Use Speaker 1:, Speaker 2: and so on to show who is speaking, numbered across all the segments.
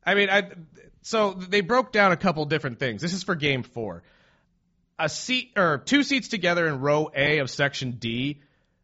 Speaker 1: I mean, so they broke down a couple different things. This is for Game 4. A seat or 2 seats together in row A of Section D,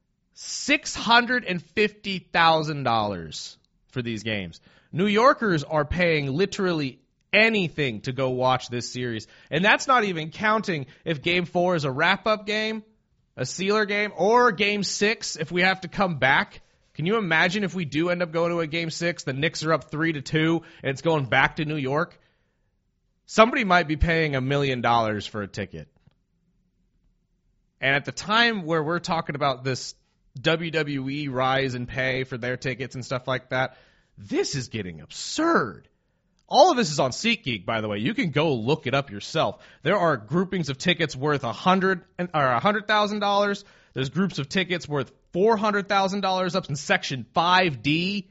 Speaker 1: $650,000 for these games. New Yorkers are paying literally anything to go watch this series, and that's not even counting if Game 4 is a wrap-up game, a sealer game, or Game 6 if we have to come back. Can you imagine if we do end up going to a Game 6, the Knicks are up 3-2, and it's going back to New York? Somebody might be paying $1 million for a ticket. And at the time where we're talking about this WWE rise in pay for their tickets and stuff like that, this is getting absurd. All of this is on SeatGeek, by the way. You can go look it up yourself. There are groupings of tickets worth $100,000. There's groups of tickets worth $400,000 up in Section 5D.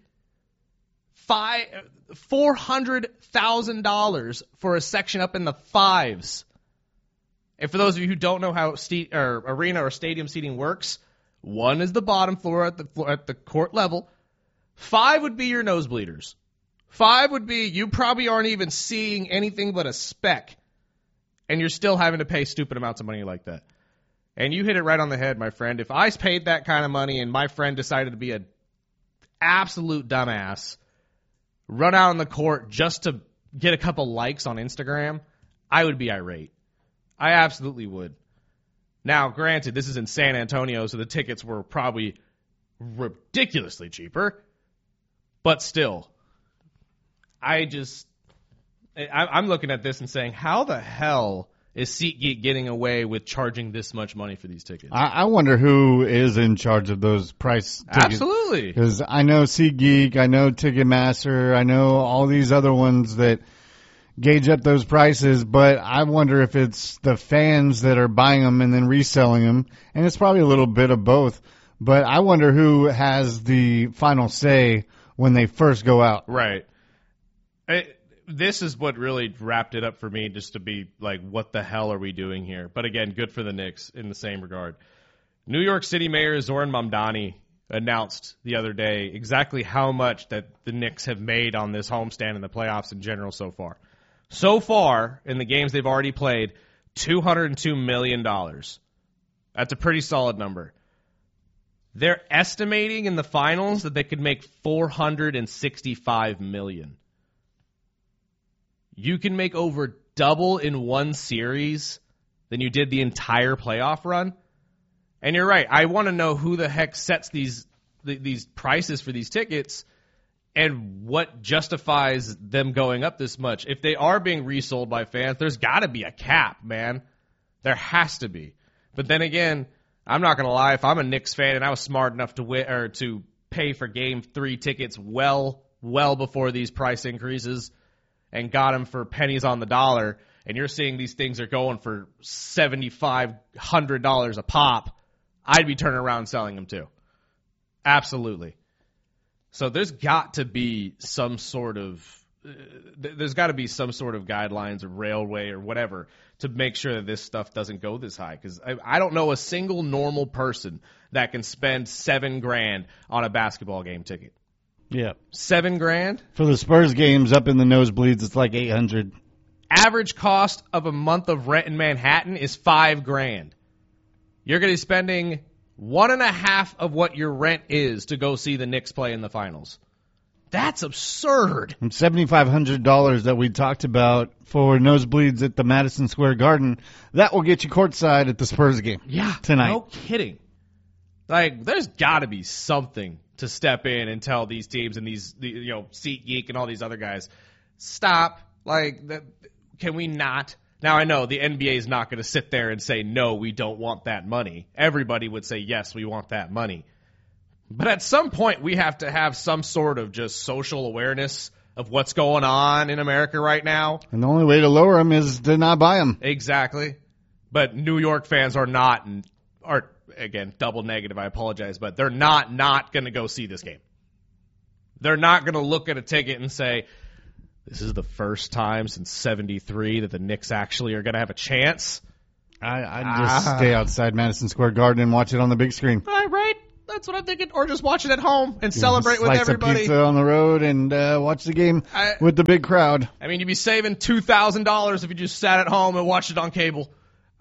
Speaker 1: $400,000 for a section up in the fives. And for those of you who don't know how arena or stadium seating works, 1 is the bottom floor at the court level. 5 would be your nosebleeders. 5 would be you probably aren't even seeing anything but a speck, and you're still having to pay stupid amounts of money like that. And you hit it right on the head, my friend. If I paid that kind of money and my friend decided to be an absolute dumbass, run out on the court just to get a couple likes on Instagram, I would be irate. I absolutely would. Now, granted, this is in San Antonio, so the tickets were probably ridiculously cheaper. But still, I'm looking at this and saying, how the hell is SeatGeek getting away with charging this much money for these tickets?
Speaker 2: I wonder who is in charge of those price tickets.
Speaker 1: Absolutely.
Speaker 2: Because I know SeatGeek, I know Ticketmaster, I know all these other ones that gauge up those prices, but I wonder if it's the fans that are buying them and then reselling them, and it's probably a little bit of both. But I wonder who has the final say when they first go out.
Speaker 1: Right. This is what really wrapped it up for me, just to be like, what the hell are we doing here? But again, good for the Knicks in the same regard. New York City Mayor Zoran Mamdani announced the other day exactly how much that the Knicks have made on this homestand in the playoffs in general so far. So far, in the games they've already played, $202 million. That's a pretty solid number. They're estimating in the finals that they could make $465 million. You can make over double in one series than you did the entire playoff run. And you're right. I want to know who the heck sets these prices for these tickets and what justifies them going up this much. If they are being resold by fans, there's got to be a cap, man. There has to be. But then again, I'm not going to lie. If I'm a Knicks fan and I was smart enough to pay for Game 3 tickets well before these price increases and got them for pennies on the dollar, and you're seeing these things are going for $7,500 a pop, I'd be turning around and selling them too. Absolutely. So there's got to be some sort of guidelines or railway or whatever to make sure that this stuff doesn't go this high. Because I don't know a single normal person that can spend $7,000 on a basketball game ticket.
Speaker 2: Yeah,
Speaker 1: $7,000
Speaker 2: for the Spurs games up in the nosebleeds. It's like $800.
Speaker 1: Average cost of a month of rent in Manhattan is $5,000. You're going to be spending 1.5 of what your rent is to go see the Knicks play in the finals. That's absurd.
Speaker 2: And $7,500 that we talked about for nosebleeds at the Madison Square Garden, that will get you courtside at the Spurs game.
Speaker 1: Yeah,
Speaker 2: tonight.
Speaker 1: No kidding. Like, there's got to be something to step in and tell these teams and these, SeatGeek and all these other guys, stop. Like, can we not? Now, I know the NBA is not going to sit there and say, no, we don't want that money. Everybody would say, yes, we want that money. But at some point, we have to have some sort of just social awareness of what's going on in America right now.
Speaker 2: And the only way to lower them is to not buy them.
Speaker 1: Exactly. But New York fans are again, double negative, I apologize, but they're not going to go see this game. They're not going to look at a ticket and say, this is the first time since 73 that the Knicks actually are going to have a chance.
Speaker 2: I'd just stay outside Madison Square Garden and watch it on the big screen.
Speaker 1: All right. That's what I'm thinking. Or just watch it at home and celebrate with everybody.
Speaker 2: Slice a pizza on the road and watch the game with the big crowd.
Speaker 1: I mean, you'd be saving $2,000 if you just sat at home and watched it on cable.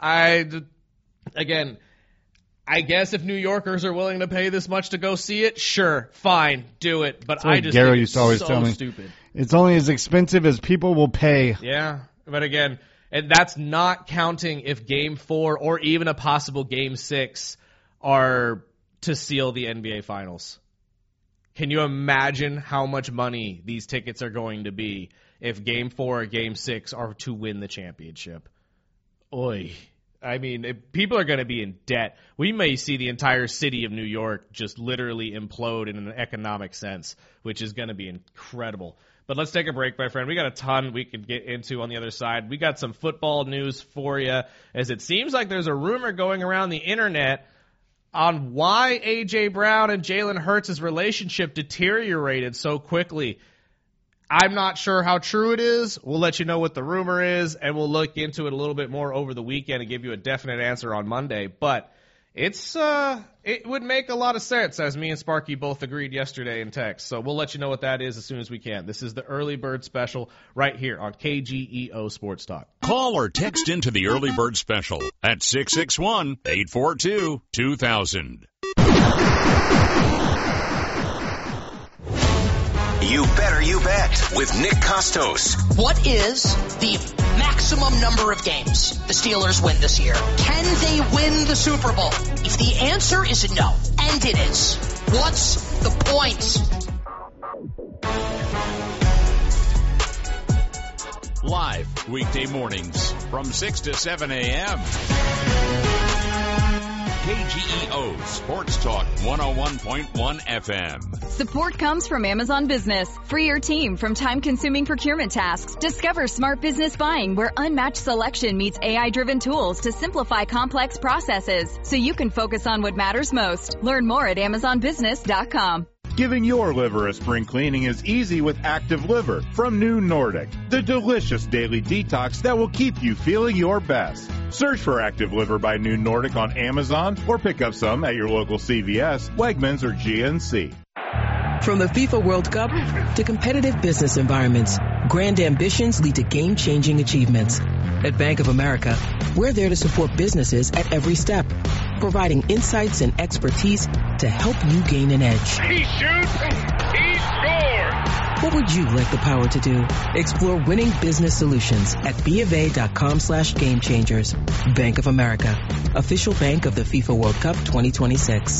Speaker 1: Again, I guess if New Yorkers are willing to pay this much to go see it, sure, fine, do it. But I just
Speaker 2: Gary
Speaker 1: think
Speaker 2: used to always tell me,
Speaker 1: stupid.
Speaker 2: It's only as expensive as people will pay.
Speaker 1: Yeah, but again, and that's not counting if Game 4 or even a possible Game 6 are to seal the NBA Finals. Can you imagine how much money these tickets are going to be if Game 4 or Game 6 are to win the championship? Oy. I mean, people are going to be in debt. We may see the entire city of New York just literally implode in an economic sense, which is going to be incredible. But let's take a break, my friend. We got a ton we could get into on the other side. We got some football news for you, as it seems like there's a rumor going around the internet on why A.J. Brown and Jalen Hurts' relationship deteriorated so quickly. I'm not sure how true it is. We'll let you know what the rumor is, and we'll look into it a little bit more over the weekend and give you a definite answer on Monday. But it would make a lot of sense, as me and Sparky both agreed yesterday in text. So we'll let you know what that is as soon as we can. This is the Early Bird Special right here on KGEO Sports Talk.
Speaker 3: Call or text into the Early Bird Special at 661-842-2000.
Speaker 4: You Better You Bet with Nick Costos.
Speaker 5: What is the maximum number of games the Steelers win this year? Can they win the Super Bowl? If the answer is no, and it is, what's the point?
Speaker 3: Live weekday mornings from 6 to 7 a.m. KGEO Sports Talk 101.1 FM.
Speaker 6: Support comes from Amazon Business. Free your team from time-consuming procurement tasks. Discover smart business buying where unmatched selection meets AI-driven tools to simplify complex processes so you can focus on what matters most. Learn more at AmazonBusiness.com.
Speaker 7: Giving your liver a spring cleaning is easy with Active Liver from New Nordic, the delicious daily detox that will keep you feeling your best. Search for Active Liver by New Nordic on Amazon or pick up some at your local CVS, Wegmans, or GNC.
Speaker 8: From the FIFA World Cup to competitive business environments, grand ambitions lead to game-changing achievements. At Bank of America, we're there to support businesses at every step, providing insights and expertise to help you gain an edge.
Speaker 9: He shoots, he scores!
Speaker 8: What would you like the power to do? Explore winning business solutions at BofA.com/gamechangers. Bank of America, official bank of the FIFA World Cup 2026.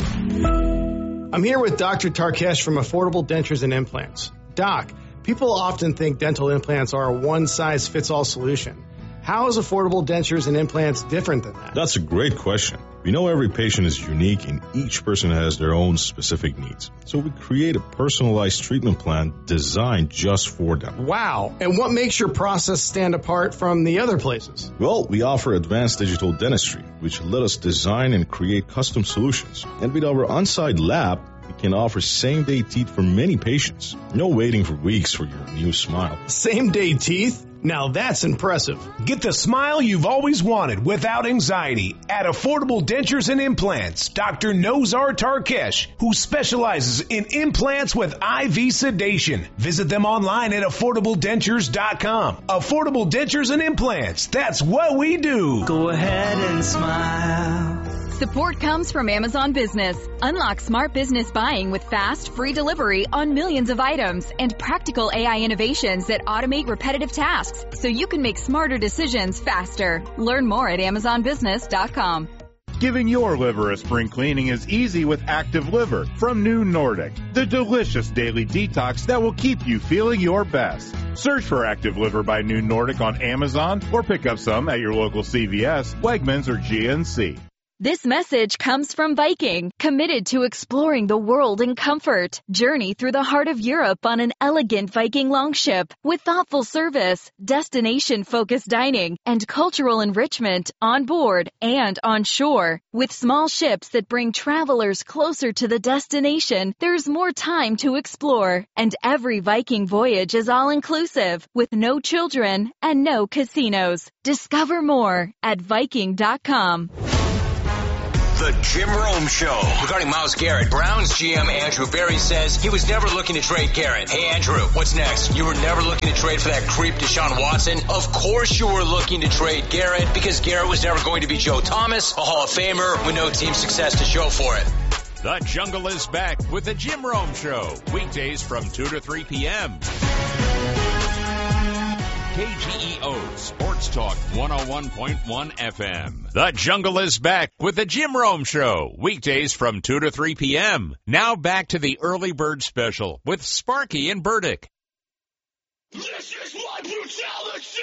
Speaker 10: I'm here with Dr. Tarkesh from Affordable Dentures and Implants. Doc, people often think dental implants are a one-size-fits-all solution. How is Affordable Dentures and Implants different than that?
Speaker 11: That's a great question. We know every patient is unique and each person has their own specific needs. So we create a personalized treatment plan designed just for them.
Speaker 10: Wow. And what makes your process stand apart from the other places?
Speaker 11: Well, we offer advanced digital dentistry, which let us design and create custom solutions. And with our on-site lab, we can offer same-day teeth for many patients. No waiting for weeks for your new smile.
Speaker 10: Same-day teeth? Now that's impressive.
Speaker 9: Get the smile you've always wanted without anxiety at Affordable Dentures and Implants. Dr. Nozar Tarkesh, who specializes in implants with IV sedation. Visit them online at AffordableDentures.com. Affordable Dentures and Implants. That's what we do.
Speaker 12: Go ahead and smile.
Speaker 6: Support comes from Amazon Business. Unlock smart business buying with fast, free delivery on millions of items and practical AI innovations that automate repetitive tasks so you can make smarter decisions faster. Learn more at AmazonBusiness.com.
Speaker 7: Giving your liver a spring cleaning is easy with Active Liver from New Nordic, the delicious daily detox that will keep you feeling your best. Search for Active Liver by New Nordic on Amazon or pick up some at your local CVS, Wegmans, or GNC.
Speaker 6: This message comes from Viking, committed to exploring the world in comfort. Journey through the heart of Europe on an elegant Viking longship with thoughtful service, destination-focused dining, and cultural enrichment on board and on shore. With small ships that bring travelers closer to the destination, there's more time to explore. And every Viking voyage is all-inclusive, with no children and no casinos. Discover more at Viking.com.
Speaker 4: The The Jim Rome Show.
Speaker 13: Regarding Myles Garrett, Browns GM Andrew Berry says he was never looking to trade Garrett. Hey, Andrew, what's next? You were never looking to trade for that creep Deshaun Watson? Of course you were looking to trade Garrett because Garrett was never going to be Joe Thomas, a Hall of Famer with no team success to show for it.
Speaker 3: The Jungle is back with the Jim Rome Show. Weekdays from 2 to 3 p.m. KGEO Sports Talk 101.1 FM. The Jungle is back with the Jim Rome Show. Weekdays from 2 to 3 p.m. Now back to the Early Bird Special with Sparky and Burdick.
Speaker 14: This is my brutality!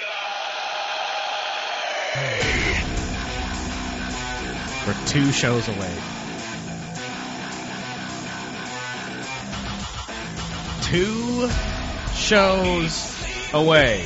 Speaker 1: We're 2 shows away. 2 shows away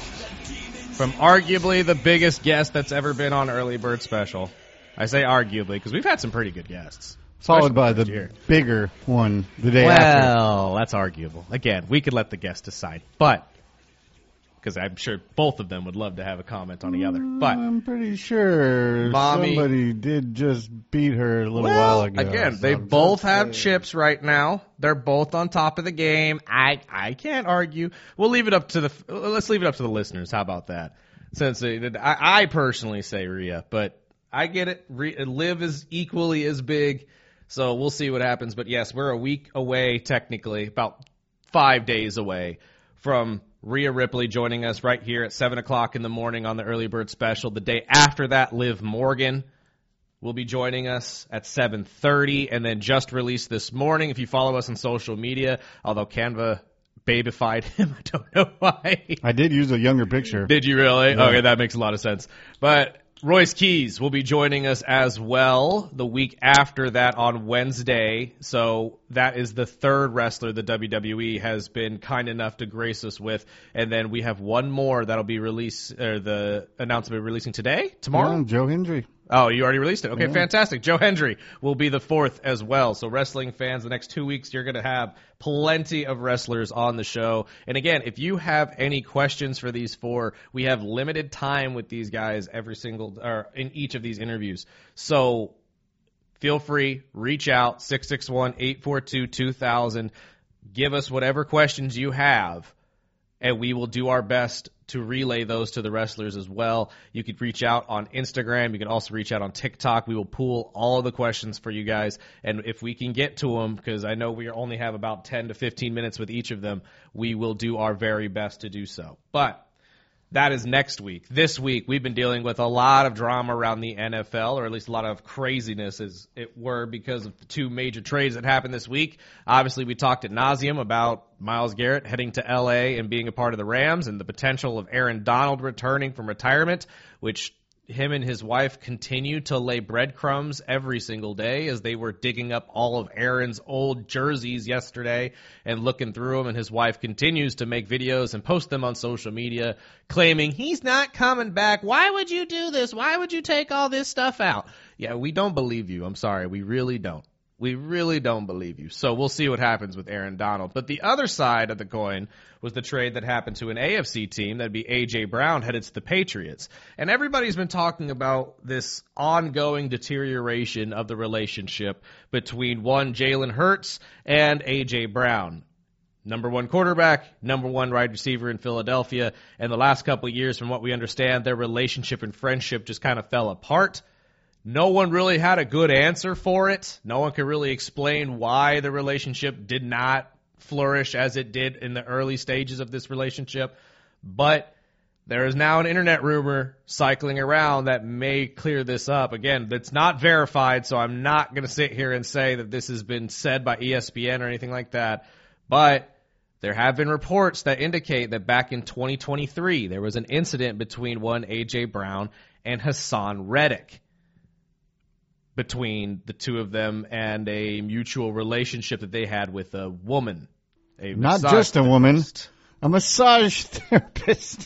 Speaker 1: from arguably the biggest guest that's ever been on Early Bird Special. I say arguably because we've had some pretty good guests.
Speaker 2: Followed by the bigger one the day after.
Speaker 1: Well, that's arguable. Again, we could let the guest decide. But, because I'm sure both of them would love to have a comment on the other. But
Speaker 2: I'm pretty sure somebody did just beat her a little while ago.
Speaker 1: Again, they both have chips right now. They're both on top of the game. I can't argue. Let's leave it up to the listeners. How about that? Since I personally say Rhea, but I get it. Liv is equally as big, so we'll see what happens. But yes, we're a week away, technically, about 5 days away from Rhea Ripley joining us right here at 7 o'clock in the morning on the Early Bird Special. The day after that, Liv Morgan will be joining us at 7:30, and then just released this morning, if you follow us on social media, although Canva babified him, I don't know why.
Speaker 2: I did use a younger picture.
Speaker 1: Did you really?
Speaker 2: Yeah.
Speaker 1: Okay, that makes a lot of sense. But Royce Keys will be joining us as well the week after that on Wednesday. So that is the third wrestler the WWE has been kind enough to grace us with. And then we have one more that'll be the announcement releasing today? Tomorrow?
Speaker 2: Yeah, Joe Hendry.
Speaker 1: Oh, you already released it. Okay,
Speaker 2: Yeah.
Speaker 1: Fantastic. Joe Hendry will be the fourth as well. So wrestling fans, the next 2 weeks, you're going to have plenty of wrestlers on the show. And again, if you have any questions for these 4, we have limited time with these guys in each of these interviews. So feel free, reach out, 661-842-2000. Give us whatever questions you have, and we will do our best to relay those to the wrestlers as well. You could reach out on Instagram. You can also reach out on TikTok. We will pool all of the questions for you guys. And if we can get to them, because I know we only have about 10 to 15 minutes with each of them, we will do our very best to do so. But that is next week. This week, we've been dealing with a lot of drama around the NFL, or at least a lot of craziness, as it were, because of the 2 major trades that happened this week. Obviously, we talked ad nauseum about Myles Garrett heading to L.A. and being a part of the Rams, and the potential of Aaron Donald returning from retirement, which him and his wife continue to lay breadcrumbs every single day as they were digging up all of Aaron's old jerseys yesterday and looking through them, and his wife continues to make videos and post them on social media claiming he's not coming back. Why would you do this? Why would you take all this stuff out? Yeah, we don't believe you. I'm sorry. We really don't. We really don't believe you. So we'll see what happens with Aaron Donald. But the other side of the coin was the trade that happened to an AFC team. That'd be A.J. Brown headed to the Patriots. And everybody's been talking about this ongoing deterioration of the relationship between Jalen Hurts and A.J. Brown. Number 1 quarterback, number 1 wide receiver in Philadelphia. And the last couple of years, from what we understand, their relationship and friendship just kind of fell apart. No one really had a good answer for it. No one could really explain why the relationship did not flourish as it did in the early stages of this relationship. But there is now an internet rumor cycling around that may clear this up. Again, it's not verified, so I'm not going to sit here and say that this has been said by ESPN or anything like that. But there have been reports that indicate that back in 2023, there was an incident between one A.J. Brown and Hassan Reddick, between the two of them and a mutual relationship that they had with a woman.
Speaker 2: Not just a woman, a massage therapist.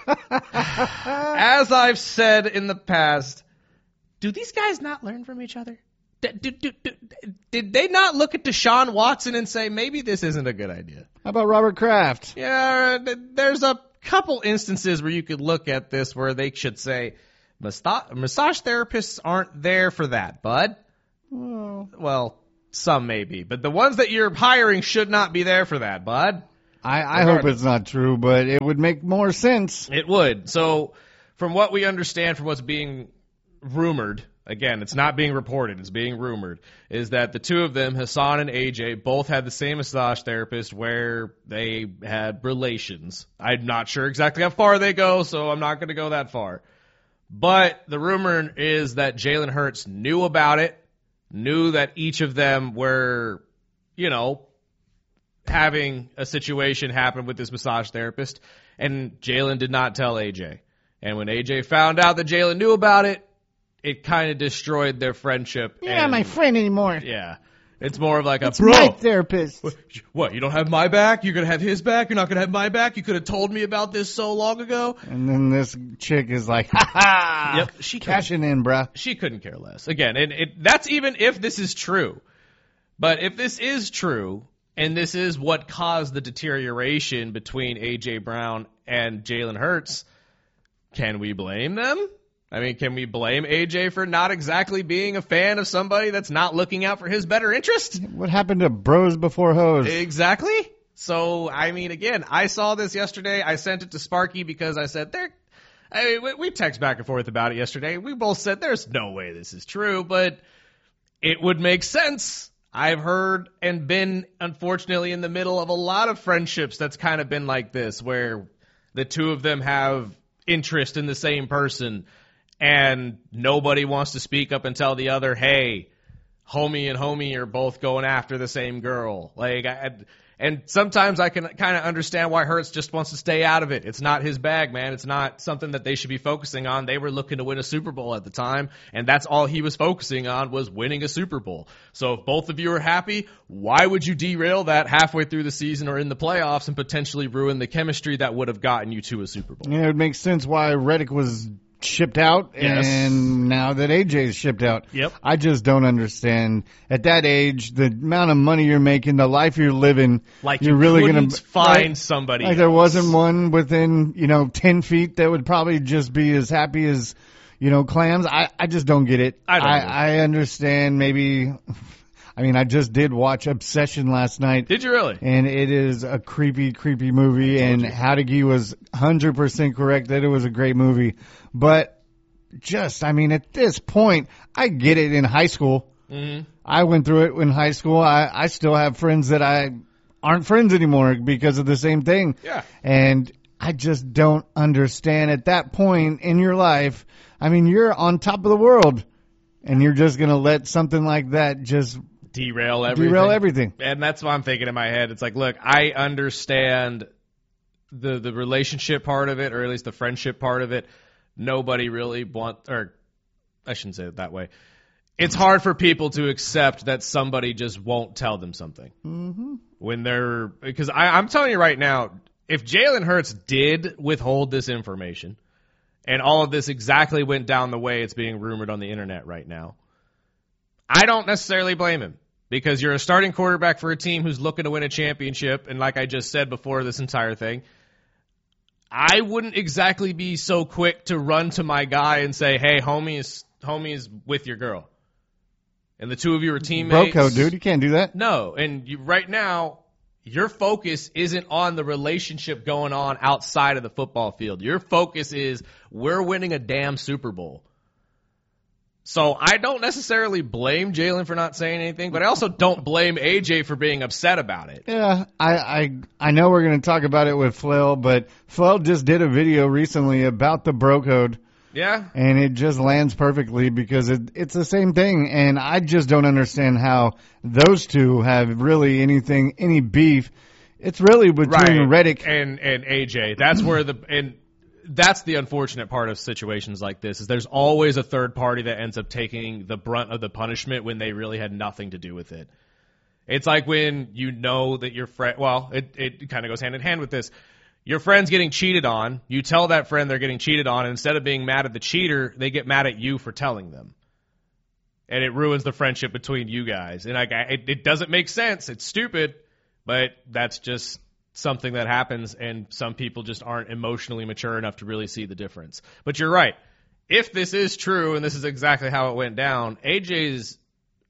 Speaker 1: As I've said in the past, do these guys not learn from each other? Did they not look at Deshaun Watson and say, maybe this isn't a good idea?
Speaker 2: How about Robert Kraft?
Speaker 1: Yeah, there's a couple instances where you could look at this where they should say, massage therapists aren't there for that, bud. Well, some may be, but the ones that you're hiring should not be there for that, bud.
Speaker 2: I hope it's not true, but it would make more sense.
Speaker 1: It would. So, from what we understand, from what's being rumored, again, it's not being reported, it's being rumored, is that the two of them, Hassan and AJ, both had the same massage therapist where they had relations. I'm not sure exactly how far they go, so I'm not going to go that far. But the rumor is that Jalen Hurts knew about it, knew that each of them were, having a situation happen with this massage therapist, and Jalen did not tell AJ. And when AJ found out that Jalen knew about it, it kind of destroyed their friendship.
Speaker 2: You're not my friend anymore.
Speaker 1: Yeah. It's more of like
Speaker 2: it's my therapist.
Speaker 1: What, you don't have my back? You're going to have his back? You're not going to have my back? You could have told me about this so long ago?
Speaker 2: And then this chick is like, ha-ha!
Speaker 1: Yep, she
Speaker 2: cashing in, bruh.
Speaker 1: She couldn't care less. Again, and that's even if this is true. But if this is true, and this is what caused the deterioration between A.J. Brown and Jalen Hurts, can we blame them? I mean, can we blame AJ for not exactly being a fan of somebody that's not looking out for his better interest?
Speaker 2: What happened to bros before hoes?
Speaker 1: Exactly. So, I mean, again, I saw this yesterday. I sent it to Sparky because I said, we text back and forth about it yesterday. We both said there's no way this is true, but it would make sense. I've heard and been, unfortunately, in the middle of a lot of friendships that's kind of been like this, where the two of them have interest in the same person. And nobody wants to speak up and tell the other, hey, homie and homie are both going after the same girl. And sometimes I can kind of understand why Hurts just wants to stay out of it. It's not his bag, man. It's not something that they should be focusing on. They were looking to win a Super Bowl at the time, and that's all he was focusing on was winning a Super Bowl. So if both of you are happy, why would you derail that halfway through the season or in the playoffs and potentially ruin the chemistry that would have gotten you to a Super Bowl?
Speaker 2: Yeah, it makes sense why Reddick was shipped out,
Speaker 1: yes.
Speaker 2: And now that AJ's shipped out.
Speaker 1: Yep.
Speaker 2: I just don't understand. At that age, the amount of money you're making, the life you're living,
Speaker 1: like
Speaker 2: you're really going
Speaker 1: to find somebody.
Speaker 2: Like there wasn't one within 10 feet that would probably just be as happy as clams. I just don't get it. I understand maybe. I mean, I just did watch Obsession last night.
Speaker 1: Did you really?
Speaker 2: And it is a creepy, creepy movie. And Hadagi was 100% correct that it was a great movie. But at this point, I get it in high school.
Speaker 1: Mm-hmm.
Speaker 2: I went through it in high school. I still have friends that aren't friends anymore because of the same thing.
Speaker 1: Yeah.
Speaker 2: And I just don't understand at that point in your life. I mean, you're on top of the world. And you're just going to let something like that just
Speaker 1: derail everything. And that's what I'm thinking in my head. It's like, look, I understand the relationship part of it, or at least the friendship part of it. Nobody really or I shouldn't say it that way. It's hard for people to accept that somebody just won't tell them something.
Speaker 2: Mm-hmm.
Speaker 1: Because I'm telling you right now, if Jalen Hurts did withhold this information and all of this exactly went down the way it's being rumored on the internet right now, I don't necessarily blame him, because you're a starting quarterback for a team who's looking to win a championship. And like I just said before this entire thing, I wouldn't exactly be so quick to run to my guy and say, hey, homie is with your girl. And the two of you are teammates.
Speaker 2: Bro code, dude. You can't do that.
Speaker 1: No. And right now, your focus isn't on the relationship going on outside of the football field. Your focus is we're winning a damn Super Bowl. So I don't necessarily blame Jalen for not saying anything, but I also don't blame AJ for being upset about it.
Speaker 2: Yeah, I know we're going to talk about it with Flail, but Flail just did a video recently about the bro code.
Speaker 1: Yeah.
Speaker 2: And it just lands perfectly because it's the same thing. And I just don't understand how those two have really any beef. It's really between Reddick
Speaker 1: and AJ. That's where that's the unfortunate part of situations like this, is there's always a third party that ends up taking the brunt of the punishment when they really had nothing to do with it. It's like when you know that your friend, it kind of goes hand in hand with this. Your friend's getting cheated on. You tell that friend they're getting cheated on, and instead of being mad at the cheater, they get mad at you for telling them. And it ruins the friendship between you guys. And it doesn't make sense. It's stupid, but that's just something that happens, and some people just aren't emotionally mature enough to really see the difference. But you're right. If this is true, and this is exactly how it went down, AJ's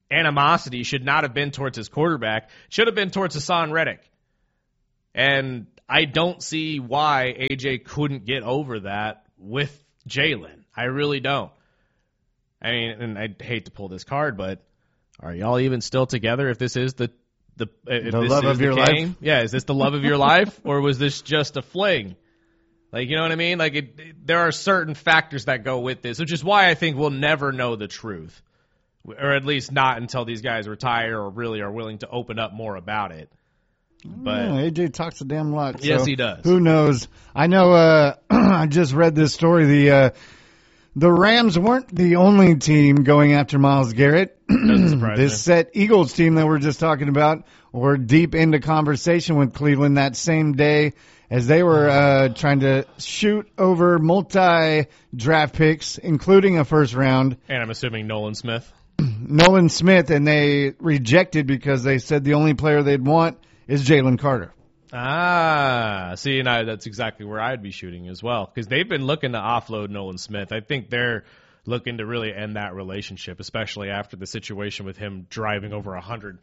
Speaker 1: animosity should not have been towards his quarterback. It should have been towards Hassan Reddick. And I don't see why AJ couldn't get over that with Jalen. I really don't. I mean, and I hate to pull this card, but are y'all even still together if this is the
Speaker 2: love of your life?
Speaker 1: Yeah, is this the love of your life, or was this just a fling? Like, you know what I mean? Like, there are certain factors that go with this, which is why I think we'll never know the truth, or at least not until these guys retire or really are willing to open up more about it. But
Speaker 2: AJ talks a damn lot.
Speaker 1: Yes,
Speaker 2: so
Speaker 1: he does.
Speaker 2: Who knows? I know. I just read this story. The Rams weren't the only team going after Myles Garrett.
Speaker 1: Doesn't surprise me.
Speaker 2: This set Eagles team that we're just talking about were deep into conversation with Cleveland that same day as they were trying to shoot over multi-draft picks, including a first round.
Speaker 1: And I'm assuming Nolan Smith.
Speaker 2: Nolan Smith, and they rejected because they said the only player they'd want is Jalen Carter.
Speaker 1: See, and that's exactly where I'd be shooting as well, because they've been looking to offload Nolan Smith. I think they're looking to really end that relationship, especially after the situation with him driving over 100.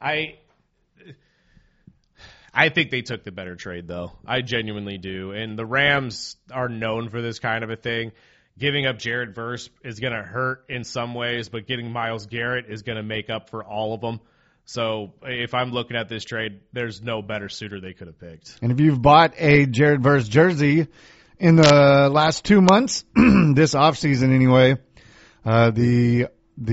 Speaker 1: I think they took the better trade, though. I genuinely do. And the Rams are known for this kind of a thing. Giving up Jared Verse is going to hurt in some ways, but getting Myles Garrett is going to make up for all of them. So if I'm looking at this trade, there's no better suitor they could have picked.
Speaker 2: And if you've bought a Jared Verse jersey in the last 2 months, this offseason anyway, the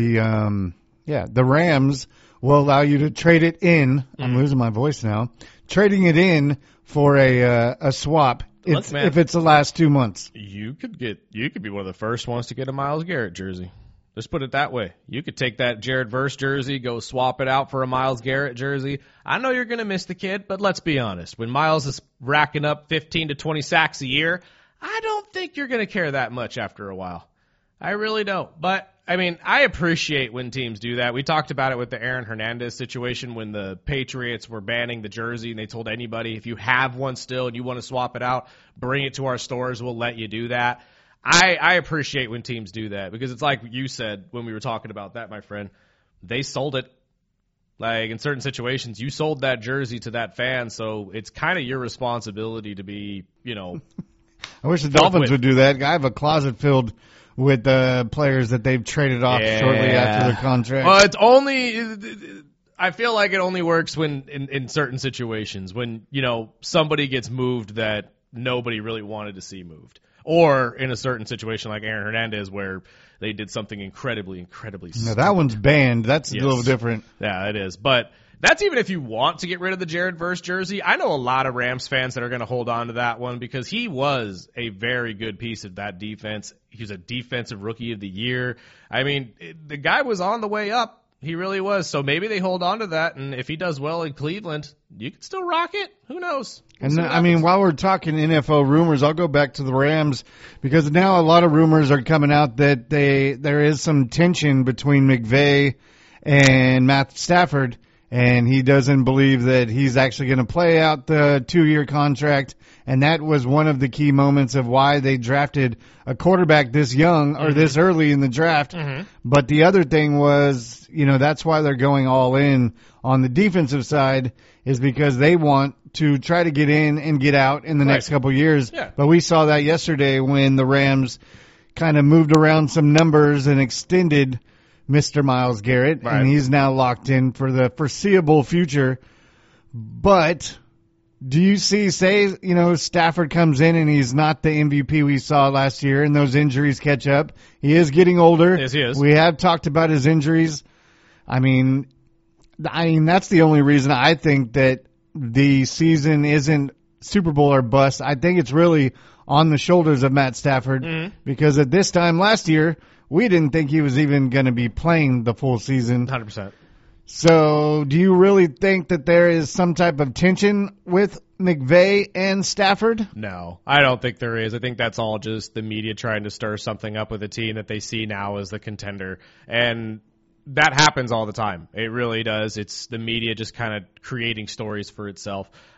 Speaker 2: Rams will allow you to trade it in. I'm losing my voice now. Trading it in for a swap.
Speaker 1: Look, man,
Speaker 2: if it's the last 2 months.
Speaker 1: You could be one of the first ones to get a Myles Garrett jersey. Let's put it that way. You could take that Jared Verse jersey, go swap it out for a Myles Garrett jersey. I know you're going to miss the kid, but let's be honest. When Myles is racking up 15 to 20 sacks a year, I don't think you're going to care that much after a while. I really don't. But, I mean, I appreciate when teams do that. We talked about it with the Aaron Hernandez situation when the Patriots were banning the jersey, and they told anybody, if you have one still and you want to swap it out, bring it to our stores. We'll let you do that. I appreciate when teams do that, because it's like you said when we were talking about that, my friend. They sold it. Like, in certain situations, you sold that jersey to that fan, so it's kind of your responsibility to be,
Speaker 2: I wish the Dolphins would do that. I have a closet filled with players that they've traded off shortly after the contract.
Speaker 1: Well, it's only I feel like it only works when in certain situations when, somebody gets moved that nobody really wanted to see moved. Or in a certain situation like Aaron Hernandez where they did something incredibly
Speaker 2: Now, that one's banned. That's a little different.
Speaker 1: Yeah, it is. But that's even if you want to get rid of the Jared Verse jersey. I know a lot of Rams fans that are going to hold on to that one because he was a very good piece of that defense. He was a defensive rookie of the year. I mean, the guy was on the way up. He really was. So maybe they hold on to that, and if he does well in Cleveland, you can still rock it. Who knows?
Speaker 2: And I mean, while we're talking NFL rumors, I'll go back to the Rams because now a lot of rumors are coming out that there is some tension between McVay and Matt Stafford, and he doesn't believe that he's actually going to play out the 2-year contract. And that was one of the key moments of why they drafted a quarterback this young or this early in the draft. But the other thing was, that's why they're going all in on the defensive side is because they want to try to get in and get out in the next couple of years.
Speaker 1: Yeah.
Speaker 2: But we saw that yesterday when the Rams kind of moved around some numbers and extended Mr. Myles Garrett, and he's now locked in for the foreseeable future. But do you see, Stafford comes in and he's not the MVP we saw last year and those injuries catch up? He is getting older.
Speaker 1: Yes, he is.
Speaker 2: We have talked about his injuries. I mean, that's the only reason I think that the season isn't Super Bowl or bust. I think it's really on the shoulders of Matt Stafford because at this time last year, we didn't think he was even going to be playing the full season.
Speaker 1: 100%.
Speaker 2: So do you really think that there is some type of tension with McVay and Stafford?
Speaker 1: No, I don't think there is. I think that's all just the media trying to stir something up with a team that they see now as the contender. And that happens all the time. It really does. It's the media just kind of creating stories for itself.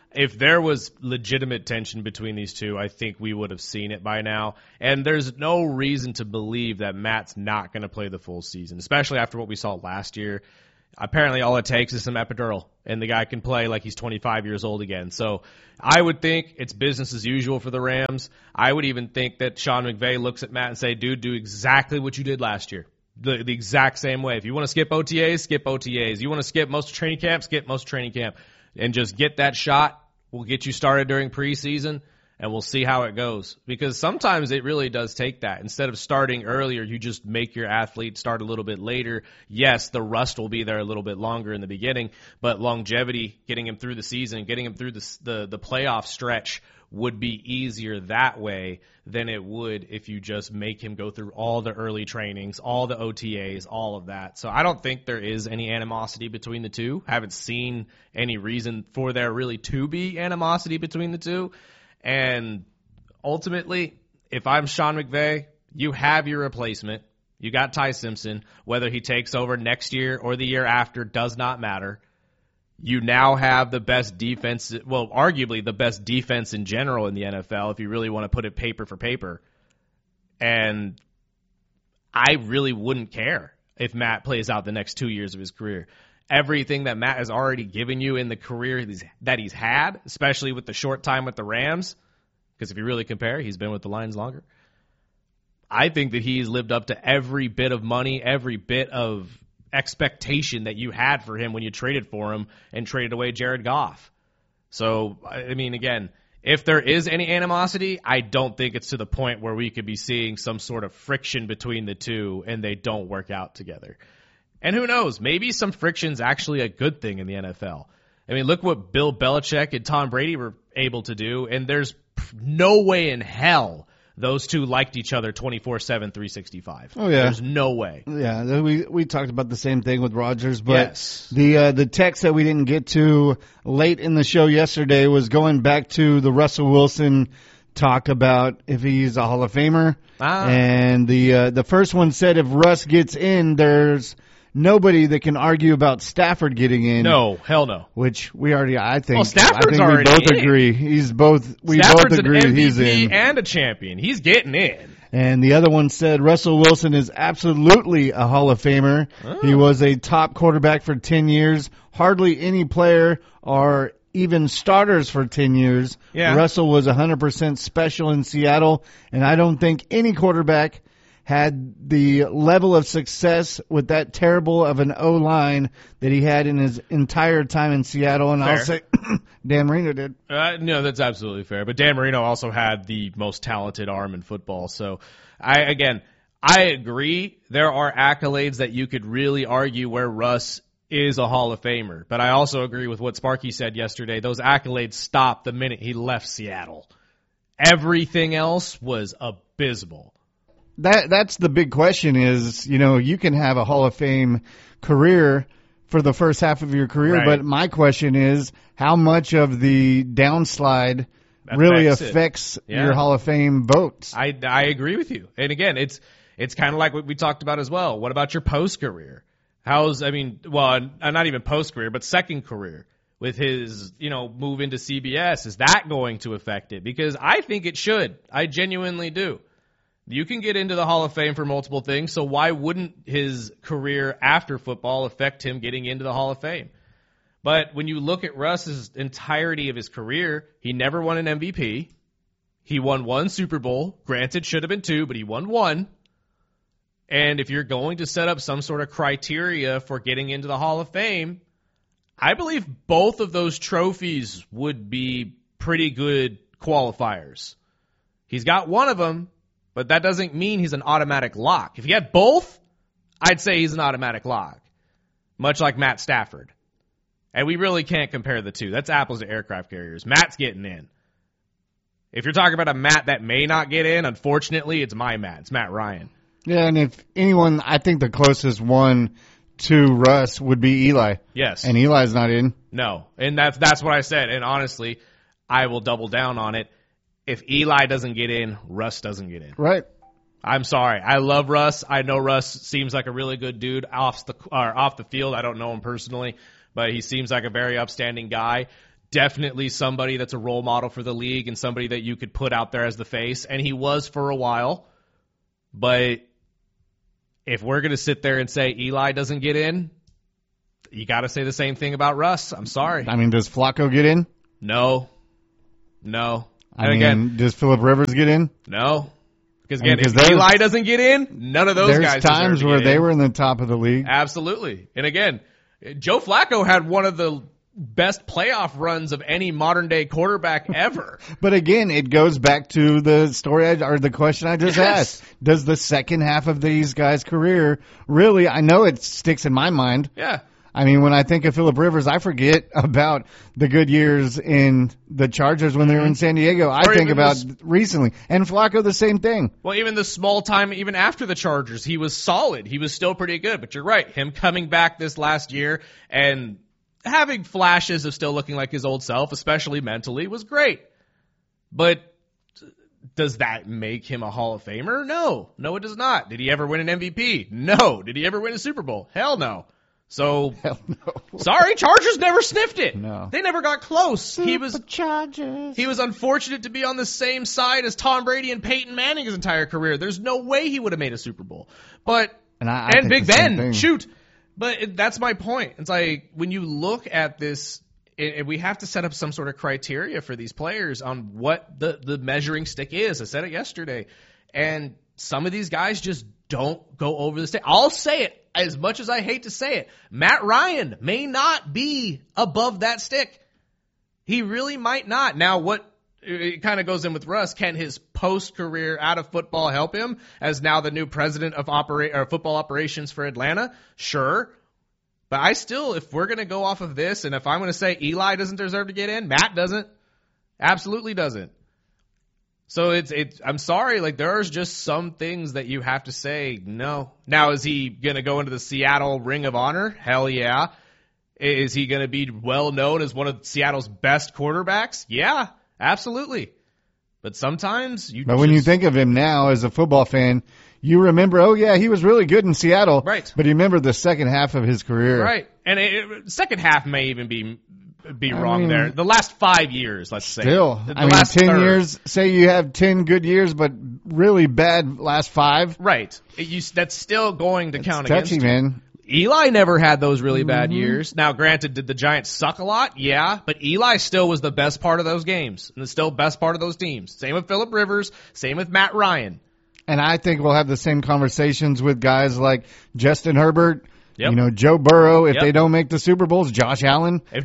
Speaker 1: if there was legitimate tension between these two, I think we would have seen it by now. And there's no reason to believe that Matt's not going to play the full season, especially after what we saw last year. Apparently all it takes is some epidural, and the guy can play like he's 25 years old again. So I would think it's business as usual for the Rams. I would even think that Sean McVay looks at Matt and say, dude, do exactly what you did last year. The exact same way. If you want to skip OTAs, skip OTAs. You want to skip most of training camp, skip most of training camp. And just get that shot. We'll get you started during preseason, and we'll see how it goes. Because sometimes it really does take that. Instead of starting earlier, you just make your athlete start a little bit later. Yes, the rust will be there a little bit longer in the beginning, but longevity, getting him through the season, getting him through the playoff stretch would be easier that way than it would if you just make him go through all the early trainings, all the OTAs, all of that. So I don't think there is any animosity between the two. Haven't seen any reason for there really to be animosity between the two. And ultimately, if I'm Sean McVay, you have your replacement. You got Ty Simpson. Whether he takes over next year or the year after does not matter. You now have the best defense, well, arguably the best defense in general in the NFL, if you really want to put it paper for paper. And I really wouldn't care if Matt plays out the next 2 years of his career. Everything that Matt has already given you in the career that he's had, especially with the short time with the Rams, because if you really compare, he's been with the Lions longer. I think that he's lived up to every bit of money, every bit of expectation that you had for him when you traded for him and traded away Jared Goff. So, I mean, again, if there is any animosity, I don't think it's to the point where we could be seeing some sort of friction between the two and they don't work out together. And who knows, maybe some friction's actually a good thing in the NFL. I mean, look what Bill Belichick and Tom Brady were able to do, and there's no way in hell those two liked each other 24/7, 365.
Speaker 2: Oh, yeah.
Speaker 1: There's no way.
Speaker 2: Yeah, we talked about the same thing with Rodgers, but
Speaker 1: yes.
Speaker 2: The text that we didn't get to late in the show yesterday was going back to the Russell Wilson talk about if he's a Hall of Famer. And the first one said if Russ gets in, there's nobody that can argue about Stafford getting in.
Speaker 1: No, hell no.
Speaker 2: Which we already, I think
Speaker 1: Stafford's
Speaker 2: we
Speaker 1: already
Speaker 2: both
Speaker 1: in.
Speaker 2: agree. We
Speaker 1: Stafford's
Speaker 2: both agree
Speaker 1: an MVP
Speaker 2: he's in.
Speaker 1: and a champion. He's getting in.
Speaker 2: And the other one said Russell Wilson is absolutely a Hall of Famer.
Speaker 1: Oh.
Speaker 2: He was a top quarterback for 10 years. Hardly any player or even starters for 10 years.
Speaker 1: Yeah.
Speaker 2: Russell was 100% special in Seattle, and I don't think any quarterback had the level of success with that terrible of an O-line that he had in his entire time in Seattle. And
Speaker 1: Fair.
Speaker 2: I'll say Dan Marino did.
Speaker 1: No, that's absolutely fair. But Dan Marino also had the most talented arm in football. So, I agree. There are accolades that you could really argue where Russ is a Hall of Famer. But I also agree with what Sparky said yesterday. Those accolades stopped the minute he left Seattle. Everything else was abysmal.
Speaker 2: That's the big question is, you can have a Hall of Fame career for the first half of your career,
Speaker 1: Right.
Speaker 2: but my question is how much of the downslide really affects
Speaker 1: Yeah.
Speaker 2: your Hall of Fame votes?
Speaker 1: I agree with you. And again, it's kind of like what we talked about as well. What about your post-career? Not even post-career, but second career with his, move into CBS. Is that going to affect it? Because I think it should. I genuinely do. You can get into the Hall of Fame for multiple things, so why wouldn't his career after football affect him getting into the Hall of Fame? But when you look at Russ's entirety of his career, he never won an MVP. He won one Super Bowl. Granted, should have been two, but he won one. And if you're going to set up some sort of criteria for getting into the Hall of Fame, I believe both of those trophies would be pretty good qualifiers. He's got one of them, but that doesn't mean he's an automatic lock. If he had both, I'd say he's an automatic lock, much like Matt Stafford. And we really can't compare the two. That's apples to aircraft carriers. Matt's getting in. If you're talking about a Matt that may not get in, unfortunately, it's my Matt. It's Matt Ryan.
Speaker 2: Yeah, and if anyone, I think the closest one to Russ would be Eli.
Speaker 1: Yes.
Speaker 2: And Eli's not in.
Speaker 1: No. And that's what I said. And honestly, I will double down on it. If Eli doesn't get in, Russ doesn't get in.
Speaker 2: Right.
Speaker 1: I'm sorry. I love Russ. I know Russ seems like a really good dude off the field. I don't know him personally, but he seems like a very upstanding guy. definitely somebody that's a role model for the league and somebody that you could put out there as the face, and he was for a while. But if we're going to sit there and say Eli doesn't get in, you got to say the same thing about Russ. I'm sorry.
Speaker 2: I mean, does Flacco get in?
Speaker 1: No.
Speaker 2: Does Phillip Rivers get in?
Speaker 1: No. Because again, if Eli doesn't get in, none of those guys.
Speaker 2: There's times where they were in the top of the league.
Speaker 1: Absolutely. And again, Joe Flacco had one of the best playoff runs of any modern day quarterback ever.
Speaker 2: But again, it goes back to the story or the question I just asked. Does the second half of these guys' career really, I know it sticks in my mind.
Speaker 1: Yeah.
Speaker 2: I mean, when I think of Phillip Rivers, I forget about the good years in the Chargers when they were in San Diego. I think about recently. And Flacco, the same thing.
Speaker 1: Well, even the small time, even after the Chargers, he was solid. He was still pretty good. But you're right. Him coming back this last year and having flashes of still looking like his old self, especially mentally, was great. But does that make him a Hall of Famer? No. No, it does not. Did he ever win an MVP? No. Did he ever win a Super Bowl? Hell no. So, sorry, Chargers never sniffed it.
Speaker 2: No.
Speaker 1: They never got close. He was unfortunate to be on the same side as Tom Brady and Peyton Manning his entire career. There's no way he would have made a Super Bowl. But, and Big Ben, shoot. But that's my point. It's like, when you look at this, we have to set up some sort of criteria for these players on what the measuring stick is. I said it yesterday. And some of these guys just don't go over the stick. I'll say it. As much as I hate to say it, Matt Ryan may not be above that stick. He really might not. Now, it kind of goes in with Russ. Can his post-career out of football help him as now the new president of football operations for Atlanta? Sure. But if we're going to go off of this, and if I'm going to say Eli doesn't deserve to get in, Matt doesn't. Absolutely doesn't. So I'm sorry, like there's just some things that you have to say no. Now, is he going to go into the Seattle Ring of Honor? Hell yeah. Is he going to be well known as one of Seattle's best quarterbacks? Yeah, absolutely. But sometimes
Speaker 2: when you think of him now as a football fan, you remember, oh yeah, he was really good in Seattle.
Speaker 1: Right.
Speaker 2: But you remember the second half of his career.
Speaker 1: Right. And second half may even be wrong there. The last 5 years, let's say.
Speaker 2: Still,
Speaker 1: the
Speaker 2: last 10 years, say you have 10 good years, but really bad last 5.
Speaker 1: Right. That's still going to count against you.
Speaker 2: Man.
Speaker 1: Eli never had those really bad years. Now, granted, did the Giants suck a lot? Yeah, but Eli still was the best part of those games and the still best part of those teams. Same with Phillip Rivers, same with Matt Ryan.
Speaker 2: And I think we'll have the same conversations with guys like Justin Herbert.
Speaker 1: Yep.
Speaker 2: Joe Burrow, if they don't make the Super Bowls, Josh Allen.
Speaker 1: If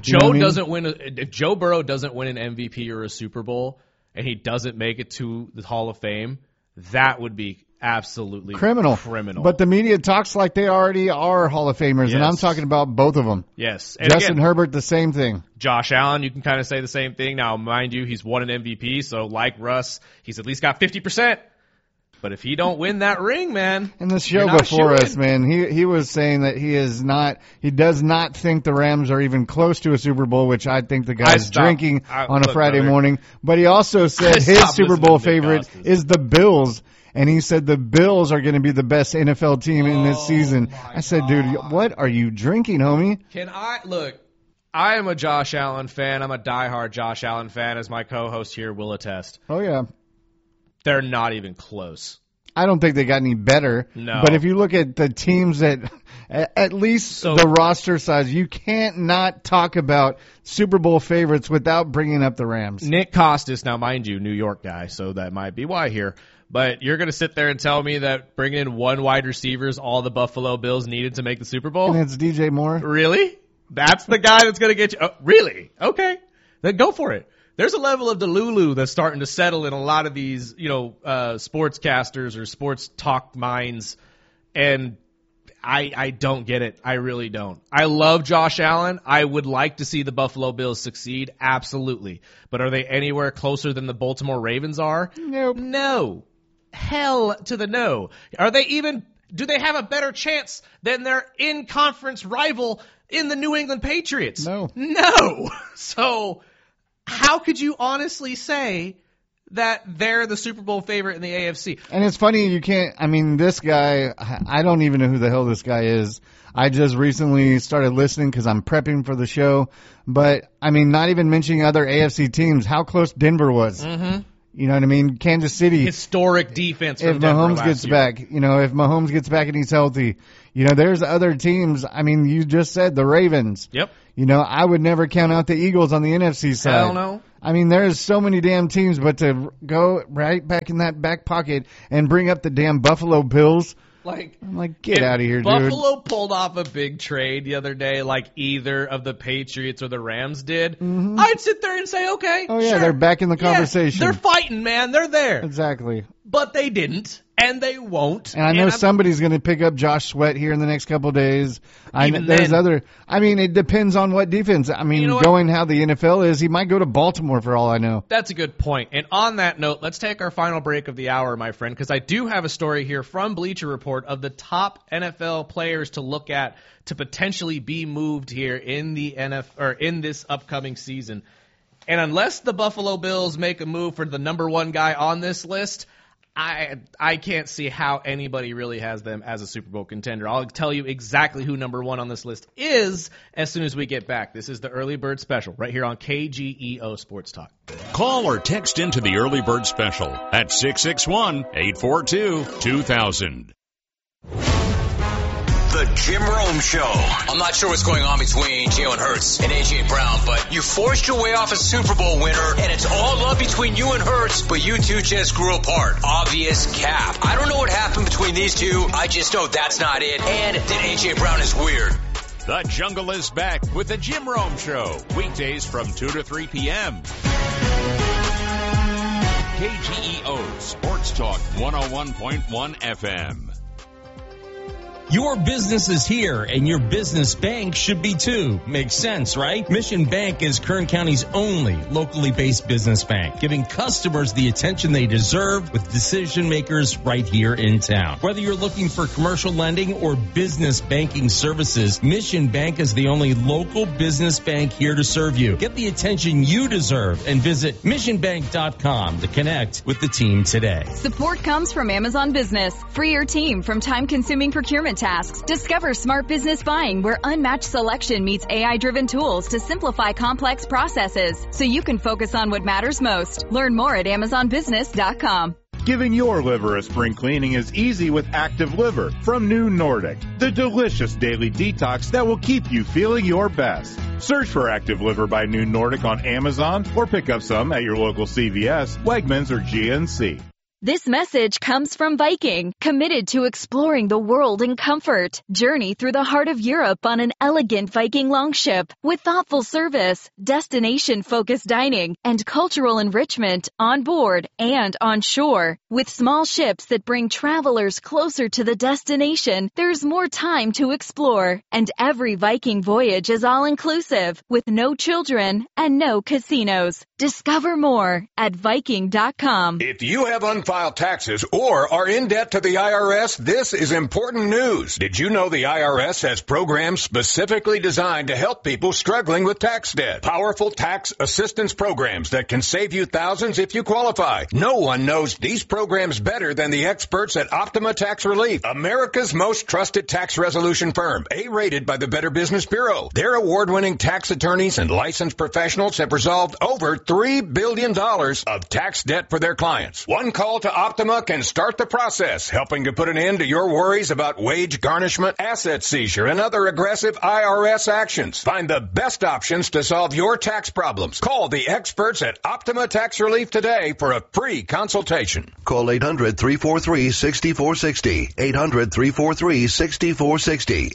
Speaker 1: Joe Burrow doesn't win an MVP or a Super Bowl and he doesn't make it to the Hall of Fame, that would be absolutely criminal.
Speaker 2: But the media talks like they already are Hall of Famers, and I'm talking about both of them.
Speaker 1: Yes. And
Speaker 2: Justin Herbert, the same thing.
Speaker 1: Josh Allen, you can kind of say the same thing. Now, mind you, he's won an MVP, so like Russ, he's at least got 50%. But if he don't win that ring, man.
Speaker 2: In the show before us, man, he was saying that he does not think the Rams are even close to a Super Bowl, which I think the guy's drinking on a Friday morning. But he also said his Super Bowl favorite is the Bills. And he said the Bills are going to be the best NFL team in this season. I said, dude, what are you drinking, homie?
Speaker 1: I am a Josh Allen fan. I'm a diehard Josh Allen fan, as my co-host here will attest.
Speaker 2: Oh, yeah.
Speaker 1: They're not even close.
Speaker 2: I don't think they got any better.
Speaker 1: No.
Speaker 2: But if you look at the teams that, at least the roster size, you can't not talk about Super Bowl favorites without bringing up the Rams.
Speaker 1: Nick Costas, now mind you, New York guy, so that might be why here. But you're going to sit there and tell me that bringing in one wide receiver is all the Buffalo Bills needed to make the Super Bowl?
Speaker 2: And it's DJ Moore.
Speaker 1: Really? That's the guy that's going to get you? Oh, really? Okay. Then go for it. There's a level of Delulu that's starting to settle in a lot of these, sportscasters or sports talk minds, and I don't get it. I really don't. I love Josh Allen. I would like to see the Buffalo Bills succeed, absolutely. But are they anywhere closer than the Baltimore Ravens are?
Speaker 2: Nope.
Speaker 1: No. Hell to the no. Do they have a better chance than their in-conference rival in the New England Patriots?
Speaker 2: No.
Speaker 1: No. So how could you honestly say that they're the Super Bowl favorite in the AFC.
Speaker 2: And it's funny, this guy, I don't even know who the hell this guy is. I just recently started listening because I'm prepping for the show. But, not even mentioning other AFC teams, how close Denver was.
Speaker 1: Mm-hmm.
Speaker 2: You know what I mean? Kansas City.
Speaker 1: Historic defense from
Speaker 2: If
Speaker 1: Denver
Speaker 2: Mahomes
Speaker 1: last
Speaker 2: gets
Speaker 1: year.
Speaker 2: back, if Mahomes gets back and he's healthy, there's other teams. You just said the Ravens.
Speaker 1: Yep.
Speaker 2: I would never count out the Eagles on the NFC side.
Speaker 1: Hell no.
Speaker 2: There's so many damn teams, but to go right back in that back pocket and bring up the damn Buffalo Bills. I'm like, get out of here, dude.
Speaker 1: Buffalo pulled off a big trade the other day like either of the Patriots or the Rams did.
Speaker 2: Mm-hmm.
Speaker 1: I'd sit there and say, okay,
Speaker 2: oh, yeah,
Speaker 1: sure.
Speaker 2: they're back in the conversation.
Speaker 1: Yeah, they're fighting, man. They're there.
Speaker 2: Exactly.
Speaker 1: But they didn't, and they won't.
Speaker 2: And I know somebody's going to pick up Josh Sweat here in the next couple of days. It depends on what defense. Going how the NFL is, he might go to Baltimore for all I know.
Speaker 1: That's a good point. And on that note, let's take our final break of the hour, my friend, because I do have a story here from Bleacher Report of the top NFL players to look at to potentially be moved here in the in this upcoming season. And unless the Buffalo Bills make a move for the number one guy on this list, I can't see how anybody really has them as a Super Bowl contender. I'll tell you exactly who number one on this list is as soon as we get back. This is the Early Bird Special right here on KGEO Sports Talk.
Speaker 3: Call or text into the Early Bird Special at 661-842-2000.
Speaker 4: The Jim Rome Show.
Speaker 13: I'm not sure what's going on between Jalen Hurts and A.J. Brown, but you forced your way off a Super Bowl winner, and it's all love between you and Hurts, but you two just grew apart. Obvious cap. I don't know what happened between these two. I just know that's not it, and that A.J. Brown is weird.
Speaker 3: The Jungle is back with the Jim Rome Show. Weekdays from 2 to 3 p.m. KGEO Sports Talk 101.1 FM.
Speaker 15: Your business is here, and your business bank should be too. Makes sense, right? Mission Bank is Kern County's only locally based business bank, giving customers the attention they deserve with decision makers right here in town. Whether you're looking for commercial lending or business banking services, Mission Bank is the only local business bank here to serve you. Get the attention you deserve and visit missionbank.com to connect with the team today.
Speaker 6: Support comes from Amazon Business. Free your team from time-consuming procurement tasks. Discover smart business buying where unmatched selection meets AI-driven tools to simplify complex processes so you can focus on what matters most. Learn more at AmazonBusiness.com.
Speaker 7: Giving your liver a spring cleaning is easy with Active Liver from New Nordic, the delicious daily detox that will keep you feeling your best. Search for Active Liver by New Nordic on Amazon or pick up some at your local CVS, Wegmans, or GNC.
Speaker 6: This message comes from Viking, committed to exploring the world in comfort. Journey through the heart of Europe on an elegant Viking longship with thoughtful service, destination-focused dining, and cultural enrichment on board and on shore. With small ships that bring travelers closer to the destination, there's more time to explore. And every Viking voyage is all-inclusive, with no children and no casinos. Discover more at Viking.com.
Speaker 16: If you have unfiled taxes or are in debt to the IRS, this is important news. Did you know the IRS has programs specifically designed to help people struggling with tax debt? Powerful tax assistance programs that can save you thousands if you qualify. No one knows these programs better than the experts at Optima Tax Relief, America's most trusted tax resolution firm, A-rated by the Better Business Bureau. Their award-winning tax attorneys and licensed professionals have resolved over $3 billion of tax debt for their clients. One call to Optima can start the process, helping to put an end to your worries about wage garnishment, asset seizure, and other aggressive IRS actions. Find the best options to solve your tax problems. Call the experts at Optima Tax Relief today for a free consultation.
Speaker 17: Call 800-343-6460. 800-343-6460.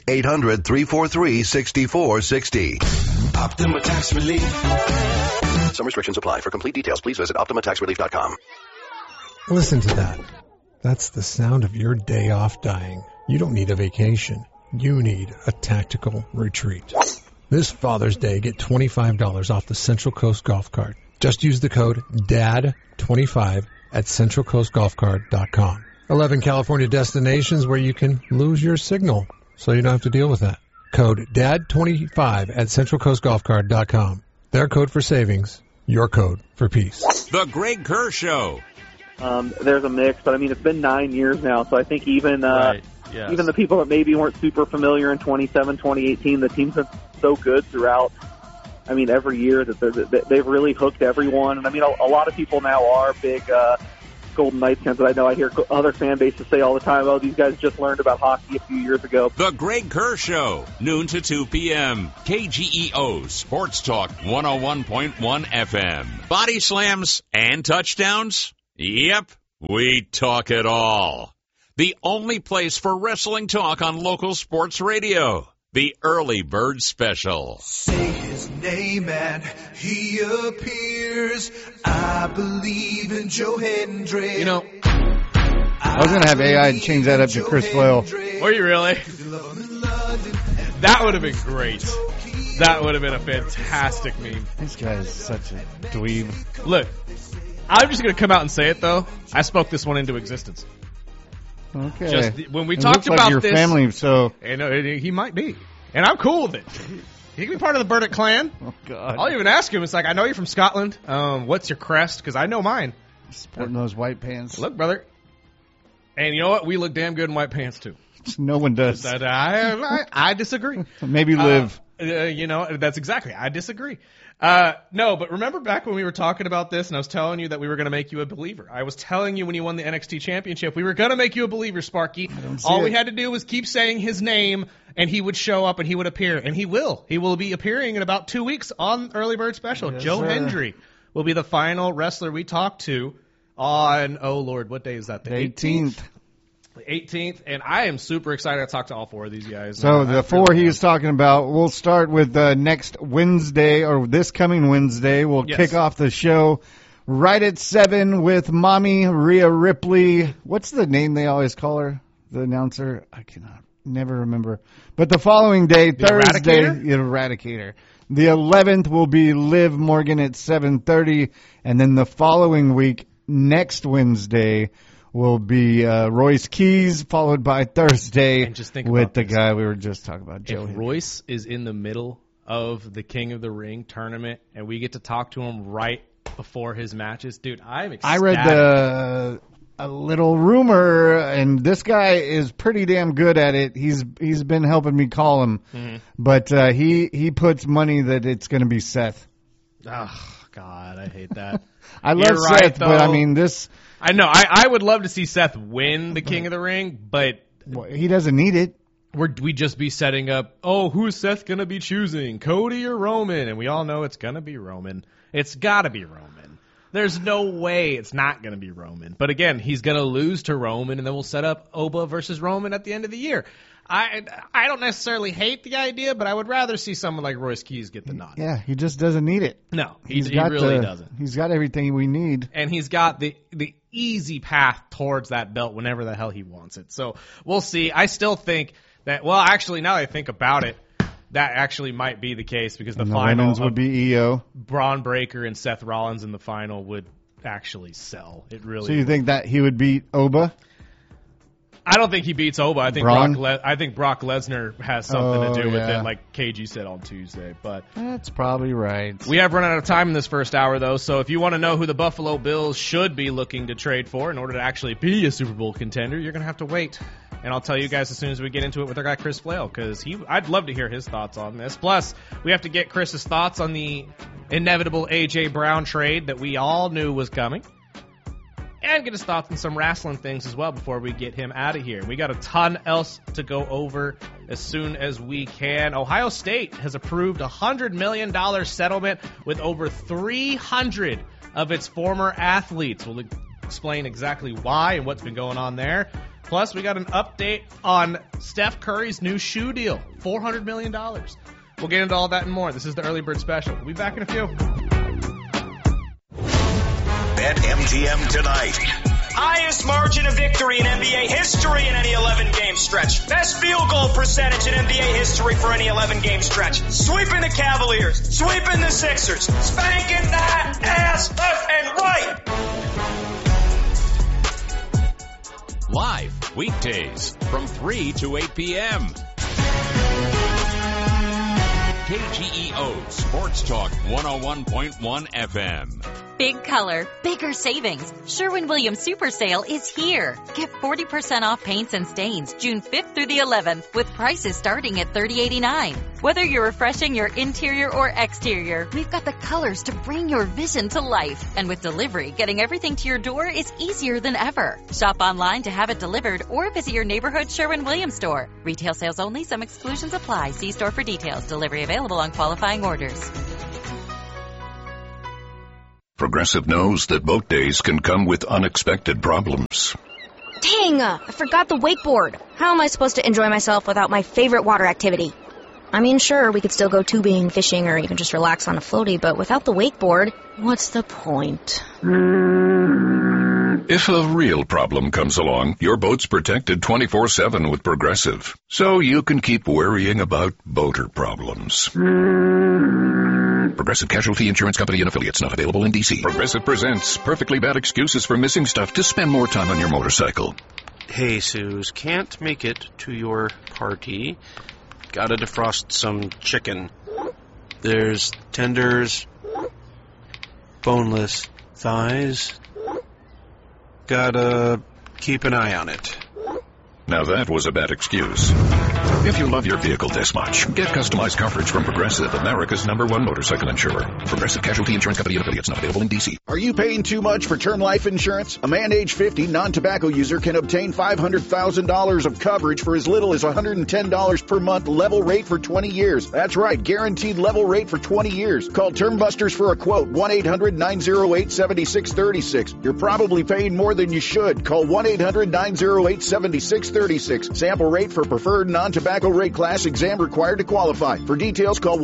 Speaker 17: 800-343-6460.
Speaker 16: Optima Tax Relief.
Speaker 17: Some restrictions apply. For complete details, please visit OptimaTaxRelief.com.
Speaker 18: Listen to that. That's the sound of your day off dying. You don't need a vacation. You need a tactical retreat. This Father's Day, get $25 off the Central Coast Golf Cart. Just use the code DAD25 at CentralCoastGolfCart.com. 11 California destinations where you can lose your signal, so you don't have to deal with that. Code DAD25 at CentralCoastGolfCart.com. Their code for savings, your code for peace.
Speaker 3: The Greg Kerr Show.
Speaker 19: There's a mix, but I mean, it's been 9 years now, so I think even even the people that maybe weren't super familiar in 2018, the team's been so good throughout. I mean, every year that they've really hooked everyone, and I mean, a lot of people now are big Golden Knights fans, but I know I hear other fan bases say all the time, "Oh, these guys just learned about hockey a few years ago."
Speaker 3: The Greg Kerr Show, noon to 2 p.m. KGEO Sports Talk 101.1 FM. Body slams and touchdowns? Yep, we talk it all. The only place for wrestling talk on local sports radio. The Early Bird Special.
Speaker 12: Say his name and he appears. I believe in Joe Hendry.
Speaker 1: You know,
Speaker 2: I was going to have AI change that up to Chris Floyle.
Speaker 1: Were you really? That would have been great. That would have been a fantastic meme.
Speaker 2: This guy is such a dweeb.
Speaker 1: Look, I'm just going to come out and say it, though. I spoke this one into existence.
Speaker 2: Okay.
Speaker 1: Just when we
Speaker 2: it
Speaker 1: talked
Speaker 2: looks like
Speaker 1: about
Speaker 2: your
Speaker 1: this,
Speaker 2: family, so
Speaker 1: and he might be, and I'm cool with it. He can be part of the Burdick clan.
Speaker 2: Oh God!
Speaker 1: I'll even ask him. It's like, I know you're from Scotland. What's your crest? Because I know mine.
Speaker 2: Sporting those white pants.
Speaker 1: Look, brother, and you know what? We look damn good in white pants too.
Speaker 2: No one does.
Speaker 1: I disagree.
Speaker 2: Maybe Liv.
Speaker 1: You know, that's exactly. I disagree. No, but remember back when we were talking about this and I was telling you that we were going to make you a believer. I was telling you when you won the NXT championship, we were going to make you a believer, Sparky. All we had to do was keep saying his name and he would show up and he would appear. And he will. He will be appearing in about 2 weeks on Early Bird Special.
Speaker 2: Yes,
Speaker 1: Joe
Speaker 2: sir.
Speaker 1: Hendry will be the final wrestler we talk to on, oh Lord, what day is that? The
Speaker 2: 18th.
Speaker 1: 18th, and I am super excited to talk to all four of these guys.
Speaker 2: So the four he was talking about, we'll start with next Wednesday, or this coming Wednesday. We'll kick off the show right at 7 with Mommy Rhea Ripley. What's the name they always call her? The announcer? I cannot never remember. But the following day, Thursday, Eradicator. The 11th will be Liv Morgan at 7:30, and then the following week, next Wednesday, will be Royce Keys, followed by Thursday with the guy we were just talking about, Joe Hendry.
Speaker 1: Royce is in the middle of the King of the Ring tournament, and we get to talk to him right before his matches. Dude, I'm ecstatic.
Speaker 2: I read a little rumor, and this guy is pretty damn good at it. He's been helping me call him, but he puts money that it's going to be Seth.
Speaker 1: Oh, God, I hate that.
Speaker 2: I love Seth, but I mean this...
Speaker 1: I know. I would love to see Seth win the King of the Ring, but
Speaker 2: he doesn't need it.
Speaker 1: We'd just be setting up, who's Seth going to be choosing, Cody or Roman? And we all know it's going to be Roman. It's got to be Roman. There's no way it's not going to be Roman. But again, he's going to lose to Roman, and then we'll set up Oba versus Roman at the end of the year. I don't necessarily hate the idea, but I would rather see someone like Royce Keys get the nod.
Speaker 2: Yeah, he just doesn't need it.
Speaker 1: No, he really doesn't.
Speaker 2: He's got everything we need.
Speaker 1: And he's got the easy path towards that belt whenever the hell he wants it. So we'll see. I still think that, well, actually, now that I think about it, that actually might be the case because the final
Speaker 2: would be EO.
Speaker 1: Braun Breaker and Seth Rollins in the final would actually sell. It really.
Speaker 2: So you think that he would beat Oba?
Speaker 1: I don't think he beats Oba. I think Brock Lesnar has something to do with it, like KG said on Tuesday. But
Speaker 2: that's probably right.
Speaker 1: We have run out of time in this first hour, though. So if you want to know who the Buffalo Bills should be looking to trade for in order to actually be a Super Bowl contender, you're going to have to wait. And I'll tell you guys as soon as we get into it with our guy Chris Flail, because I'd love to hear his thoughts on this. Plus, we have to get Chris's thoughts on the inevitable A.J. Brown trade that we all knew was coming. And get his thoughts on some wrestling things as well before we get him out of here. We got a ton else to go over as soon as we can. Ohio State has approved a $100 million settlement with over 300 of its former athletes. We'll explain exactly why and what's been going on there. Plus, we got an update on Steph Curry's new shoe deal, $400 million. We'll get into all that and more. This is the Early Bird Special. We'll be back in a few.
Speaker 4: BetMGM tonight.
Speaker 20: Highest margin of victory in NBA history in any 11-game stretch. Best field goal percentage in NBA history for any 11-game stretch. Sweeping the Cavaliers. Sweeping the Sixers. Spanking that ass left and right.
Speaker 3: Live weekdays from 3 to 8 p.m. KGEO Sports Talk 101.1 FM.
Speaker 21: Big color, bigger savings. Sherwin-Williams Super Sale is here. Get 40% off paints and stains June 5th through the 11th with prices starting at $30.89. Whether you're refreshing your interior or exterior, we've got the colors to bring your vision to life. And with delivery, getting everything to your door is easier than ever. Shop online to have it delivered or visit your neighborhood Sherwin-Williams store. Retail sales only. Some exclusions apply. See store for details. Delivery available on qualifying orders.
Speaker 22: Progressive knows that boat days can come with unexpected problems.
Speaker 23: Dang, I forgot the wakeboard. How am I supposed to enjoy myself without my favorite water activity? I mean, sure, we could still go tubing, fishing, or even just relax on a floaty, but without the wakeboard, what's the point?
Speaker 22: If a real problem comes along, your boat's protected 24/7 with Progressive, so you can keep worrying about boater problems. Progressive Casualty Insurance Company and Affiliates, not available in D.C. Progressive presents Perfectly Bad Excuses for Missing Stuff to Spend More Time on Your Motorcycle.
Speaker 24: Hey, Suze, can't make it to your party. Gotta defrost some chicken. There's tenders, boneless thighs. Gotta keep an eye on it.
Speaker 22: Now that was a bad excuse. If you love your vehicle this much, get customized coverage from Progressive, America's #1 motorcycle insurer. Progressive Casualty Insurance Company and Affiliates, not available in D.C.
Speaker 25: Are you paying too much for term life insurance? A man age 50, non-tobacco user can obtain $500,000 of coverage for as little as $110 per month, level rate for 20 years. That's right, guaranteed level rate for 20 years. Call Term Busters for a quote, 1-800-908-7636. You're probably paying more than you should. Call 1-800-908-7636. Sample rate for preferred non-tobacco rate class, exam required to qualify. For details, call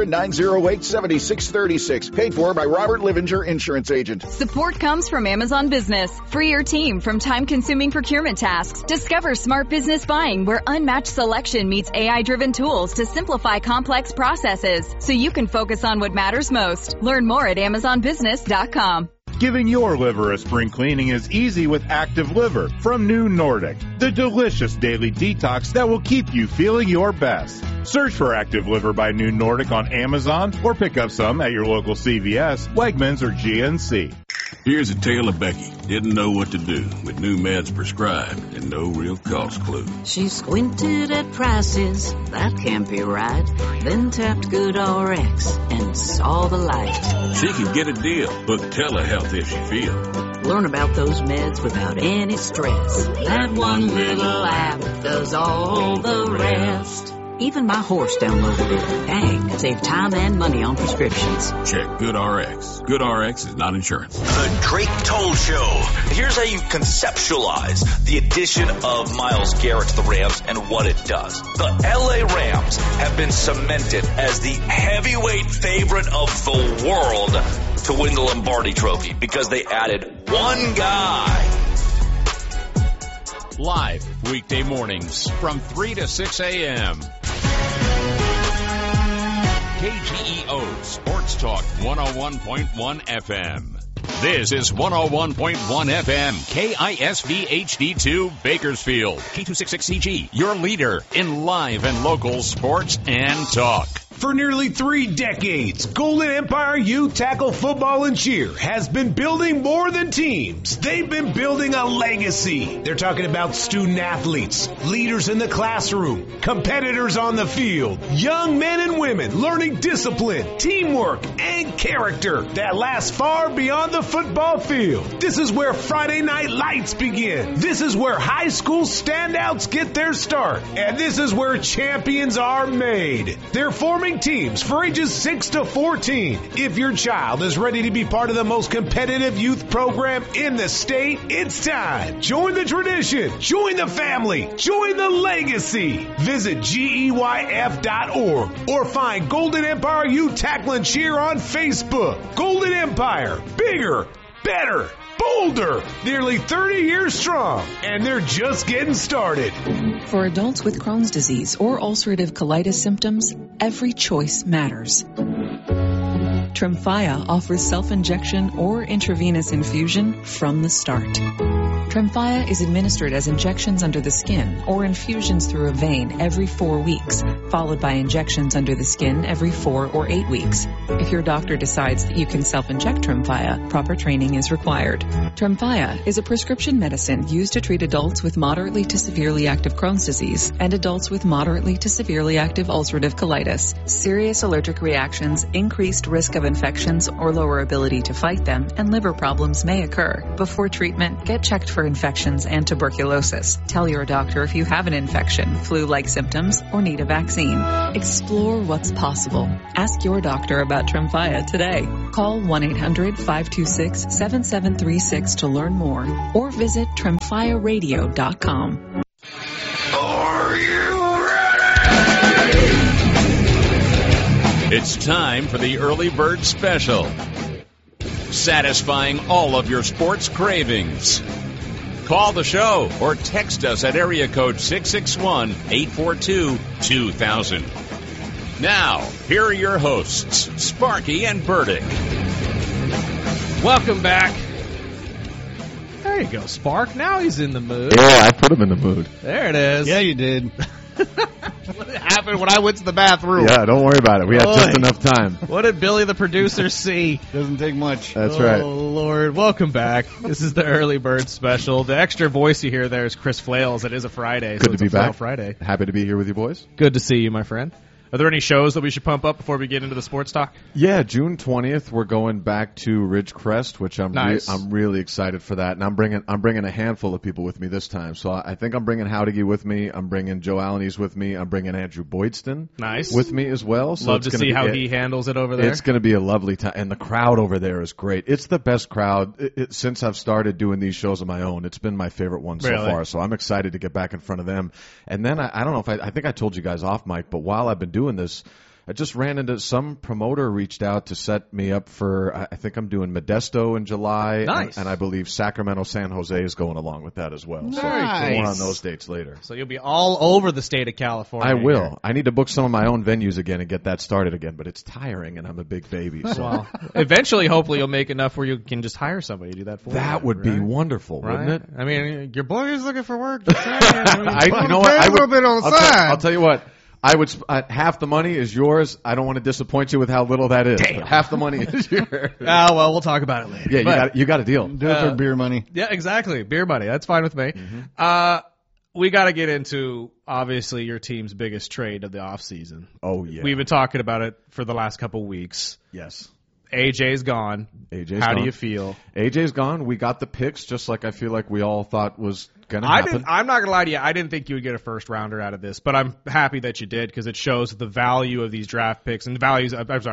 Speaker 25: 1-800-908-7636. Paid for by Robert Livinger, insurance agent.
Speaker 6: Support comes from Amazon Business. Free your team from time-consuming procurement tasks. Discover smart business buying where unmatched selection meets AI-driven tools to simplify complex processes so you can focus on what matters most. Learn more at AmazonBusiness.com.
Speaker 7: Giving your liver a spring cleaning is easy with Active Liver from New Nordic, the delicious daily detox that will keep you feeling your best. Search for Active Liver by New Nordic on Amazon or pick up some at your local CVS, Wegmans, or GNC.
Speaker 26: Here's a tale of Becky. Didn't know what to do with new meds prescribed and no real cost clue.
Speaker 27: She squinted at prices, that can't be right. Then tapped GoodRx and saw the light.
Speaker 26: She can get a deal, book telehealth if she feels.
Speaker 27: Learn about those meds without any stress. That one little app does all the rest. Even my horse downloaded it. Dang, save time and money on prescriptions.
Speaker 26: Check GoodRx. GoodRx is not insurance.
Speaker 4: The Drake Toll Show. Here's how you conceptualize the addition of Myles Garrett to the Rams and what it does. The LA Rams have been cemented as the heavyweight favorite of the world to win the Lombardi Trophy because they added one guy.
Speaker 3: Live weekday mornings from 3 to 6 a.m. KGEO Sports Talk 101.1 FM. This is 101.1 FM, KISV HD2 Bakersfield, K266CG, your leader in live and local sports and talk.
Speaker 9: For nearly 3 decades, Golden Empire Youth Tackle Football and Cheer has been building more than teams. They've been building a legacy. They're talking about student athletes, leaders in the classroom, competitors on the field, young men and women learning discipline, teamwork, and character that lasts far beyond the football field. This is where Friday Night Lights begin. This is where high school standouts get their start. And this is where champions are made. They're forming teams for ages 6 to 14. If your child is ready to be part of the most competitive youth program in the state, it's time. Join the tradition. Join the family. Join the legacy. Visit GEYF.org or find Golden Empire Youth Tackle and Cheer on Facebook. Golden Empire. Bigger, better, bolder, nearly 30 years strong, and they're just getting started.
Speaker 8: For adults with Crohn's disease or ulcerative colitis symptoms, every choice matters. Tremfya offers self-injection or intravenous infusion from the start. Tremfya is administered as injections under the skin or infusions through a vein every 4 weeks, followed by injections under the skin every 4 or 8 weeks. If your doctor decides that you can self-inject Tremfya, proper training is required. Tremfya is a prescription medicine used to treat adults with moderately to severely active Crohn's disease and adults with moderately to severely active ulcerative colitis. Serious allergic reactions, increased risk of infections or lower ability to fight them, and liver problems may occur. Before treatment, get checked for infections and tuberculosis. Tell your doctor if you have an infection, flu-like symptoms, or need a vaccine. Explore what's possible. Ask your doctor about Tremfya today. Call 1-800-526-7736 to learn more or visit TremfyaRadio.com.
Speaker 3: Are you ready? It's time for the Early Bird Special. Satisfying all of your sports cravings. Call the show or text us at area code 661-842-2000. Now, here are your hosts, Sparky and Burdick.
Speaker 1: Welcome back. There you go, Spark. Now he's in the mood.
Speaker 5: Yeah, I put him in the mood.
Speaker 1: There it is.
Speaker 2: Yeah, you did.
Speaker 1: What happened when I went to the bathroom?
Speaker 5: Yeah, don't worry about it. We had just enough time.
Speaker 1: What did Billy the producer see?
Speaker 2: Doesn't take much.
Speaker 5: That's right.
Speaker 1: Oh, Lord. Welcome back. This is the Early Bird Special. The extra voice you hear there is Chris Flales. It is a Friday.
Speaker 5: Good to be back.
Speaker 1: Friday.
Speaker 5: Happy to be here with you boys.
Speaker 1: Good to see you, my friend. Are there any shows that we should pump up before we get into the sports talk?
Speaker 5: Yeah, June 20th, we're going back to Ridgecrest, which I'm
Speaker 1: nice.
Speaker 5: I'm really excited for that. And I'm bringing a handful of people with me this time. So I think I'm bringing Howdigy with me. I'm bringing Joe Alaniz with me. I'm bringing Andrew Boydston with me as well. So
Speaker 1: love to see how he handles it over there.
Speaker 5: It's going to be a lovely time. And the crowd over there is great. It's the best crowd since I've started doing these shows on my own. It's been my favorite one so far. So I'm excited to get back in front of them. And then I don't know if I think I told you guys off mic, but while I've been doing this, I just ran into some promoter reached out to set me up for, I think I'm doing Modesto in July.
Speaker 1: Nice.
Speaker 5: And I believe Sacramento, San Jose is going along with that as well.
Speaker 1: Nice.
Speaker 5: So more on those dates later.
Speaker 1: So you'll be all over the state of California.
Speaker 5: I will. Here. I need to book some of my own venues again and get that started again, but it's tiring and I'm a big baby. So
Speaker 1: well, eventually, hopefully, you'll make enough where you can just hire somebody to do that for you.
Speaker 5: That would be wonderful, wouldn't it?
Speaker 1: I mean, your boy is looking for work.
Speaker 5: You know what?
Speaker 2: A little bit on the side.
Speaker 5: I'll tell you what. I would half the money is yours. I don't want to disappoint you with how little that is.
Speaker 1: Damn.
Speaker 5: Half the money is yours.
Speaker 1: Oh, well, we'll talk about it later.
Speaker 5: Yeah, you got a deal.
Speaker 2: Do it for beer money.
Speaker 1: Yeah, exactly. Beer money. That's fine with me.
Speaker 5: Mm-hmm.
Speaker 1: We got to get into, obviously, your team's biggest trade of the offseason.
Speaker 5: Oh, yeah.
Speaker 1: We've been talking about it for the last couple weeks.
Speaker 5: Yes.
Speaker 1: AJ's gone. How do you feel?
Speaker 5: AJ's gone. We got the picks just like I feel like we all thought was going to happen.
Speaker 1: I'm not going to lie to you. I didn't think you would get a first rounder out of this, but I'm happy that you did because it shows the value of these draft picks and the value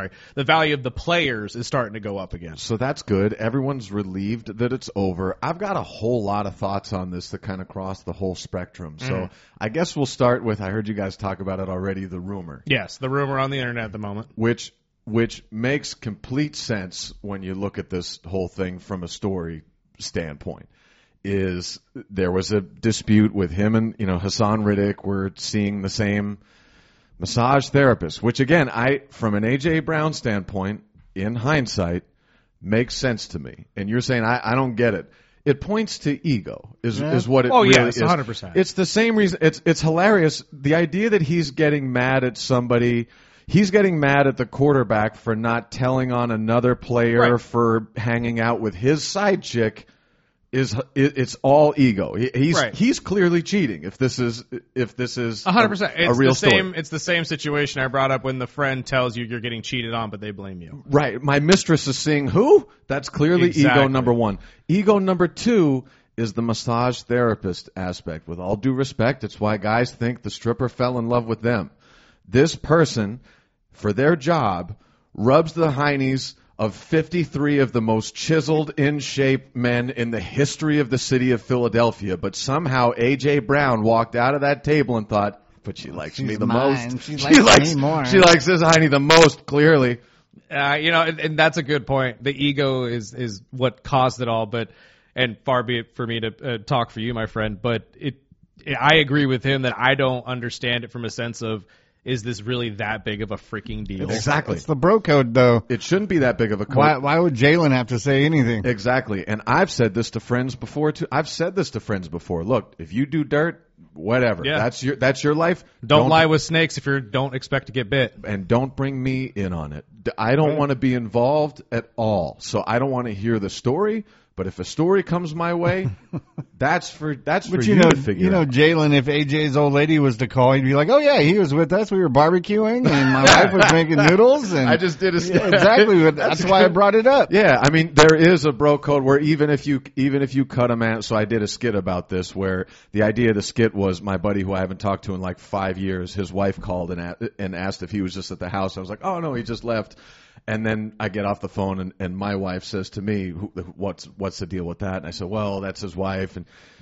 Speaker 1: of the players is starting to go up again.
Speaker 5: So that's good. Everyone's relieved that it's over. I've got a whole lot of thoughts on this that kind of cross the whole spectrum. So I guess we'll start with, I heard you guys talk about it already, the rumor.
Speaker 1: Yes, the rumor on the internet at the moment.
Speaker 5: Which makes complete sense when you look at this whole thing from a story standpoint. Is there was a dispute with him and Hassan Riddick. We're seeing the same massage therapist, which again, from an AJ Brown standpoint, in hindsight, makes sense to me. And you're saying I don't get it. It points to ego, is what it really is.
Speaker 1: 100%.
Speaker 5: It's the same reason. It's hilarious. The idea that he's getting mad at somebody. He's getting mad at the quarterback for not telling on another player for hanging out with his side chick. It's all ego. He's clearly cheating. If this is
Speaker 1: 100%,
Speaker 5: a real story.
Speaker 1: It's the same situation I brought up when the friend tells you you're getting cheated on, but they blame you.
Speaker 5: Right. My mistress is seeing who? That's clearly ego number one. Ego number two is the massage therapist aspect. With all due respect, it's why guys think the stripper fell in love with them. This person, for their job, rubs the heinies of 53 of the most chiseled, in-shape men in the history of the city of Philadelphia. But somehow A.J. Brown walked out of that table and thought, but she likes me the most.
Speaker 2: She likes me more.
Speaker 5: She likes this heiny the most, clearly.
Speaker 1: And that's a good point. The ego is what caused it all. And far be it for me to talk for you, my friend, but I agree with him that I don't understand it from a sense of, is this really that big of a freaking deal?
Speaker 5: Exactly.
Speaker 2: It's the bro code, though.
Speaker 5: It shouldn't be that big of a code.
Speaker 2: Why would Jalen have to say anything?
Speaker 5: Exactly. And I've said this to friends before, too. Look, if you do dirt, whatever.
Speaker 1: Yeah.
Speaker 5: That's your life.
Speaker 1: Don't lie with snakes if you don't expect to get bit.
Speaker 5: And don't bring me in on it. I don't want to be involved at all. So I don't want to hear the story. But if a story comes my way, that's for you to figure out.
Speaker 2: Jalen, if AJ's old lady was to call, he'd be like, "Oh yeah, he was with us. We were barbecuing, and my wife was making noodles." And
Speaker 5: I just did a skit.
Speaker 2: Exactly. That's why I brought it up.
Speaker 5: Yeah, I mean, there is a bro code where even if you cut a man. So I did a skit about this where the idea of the skit was my buddy who I haven't talked to in like 5 years. His wife called and asked if he was just at the house. I was like, "Oh no, he just left." And then I get off the phone, and my wife says to me, "What's the deal with that?" And I said, "Well, that's his wife." And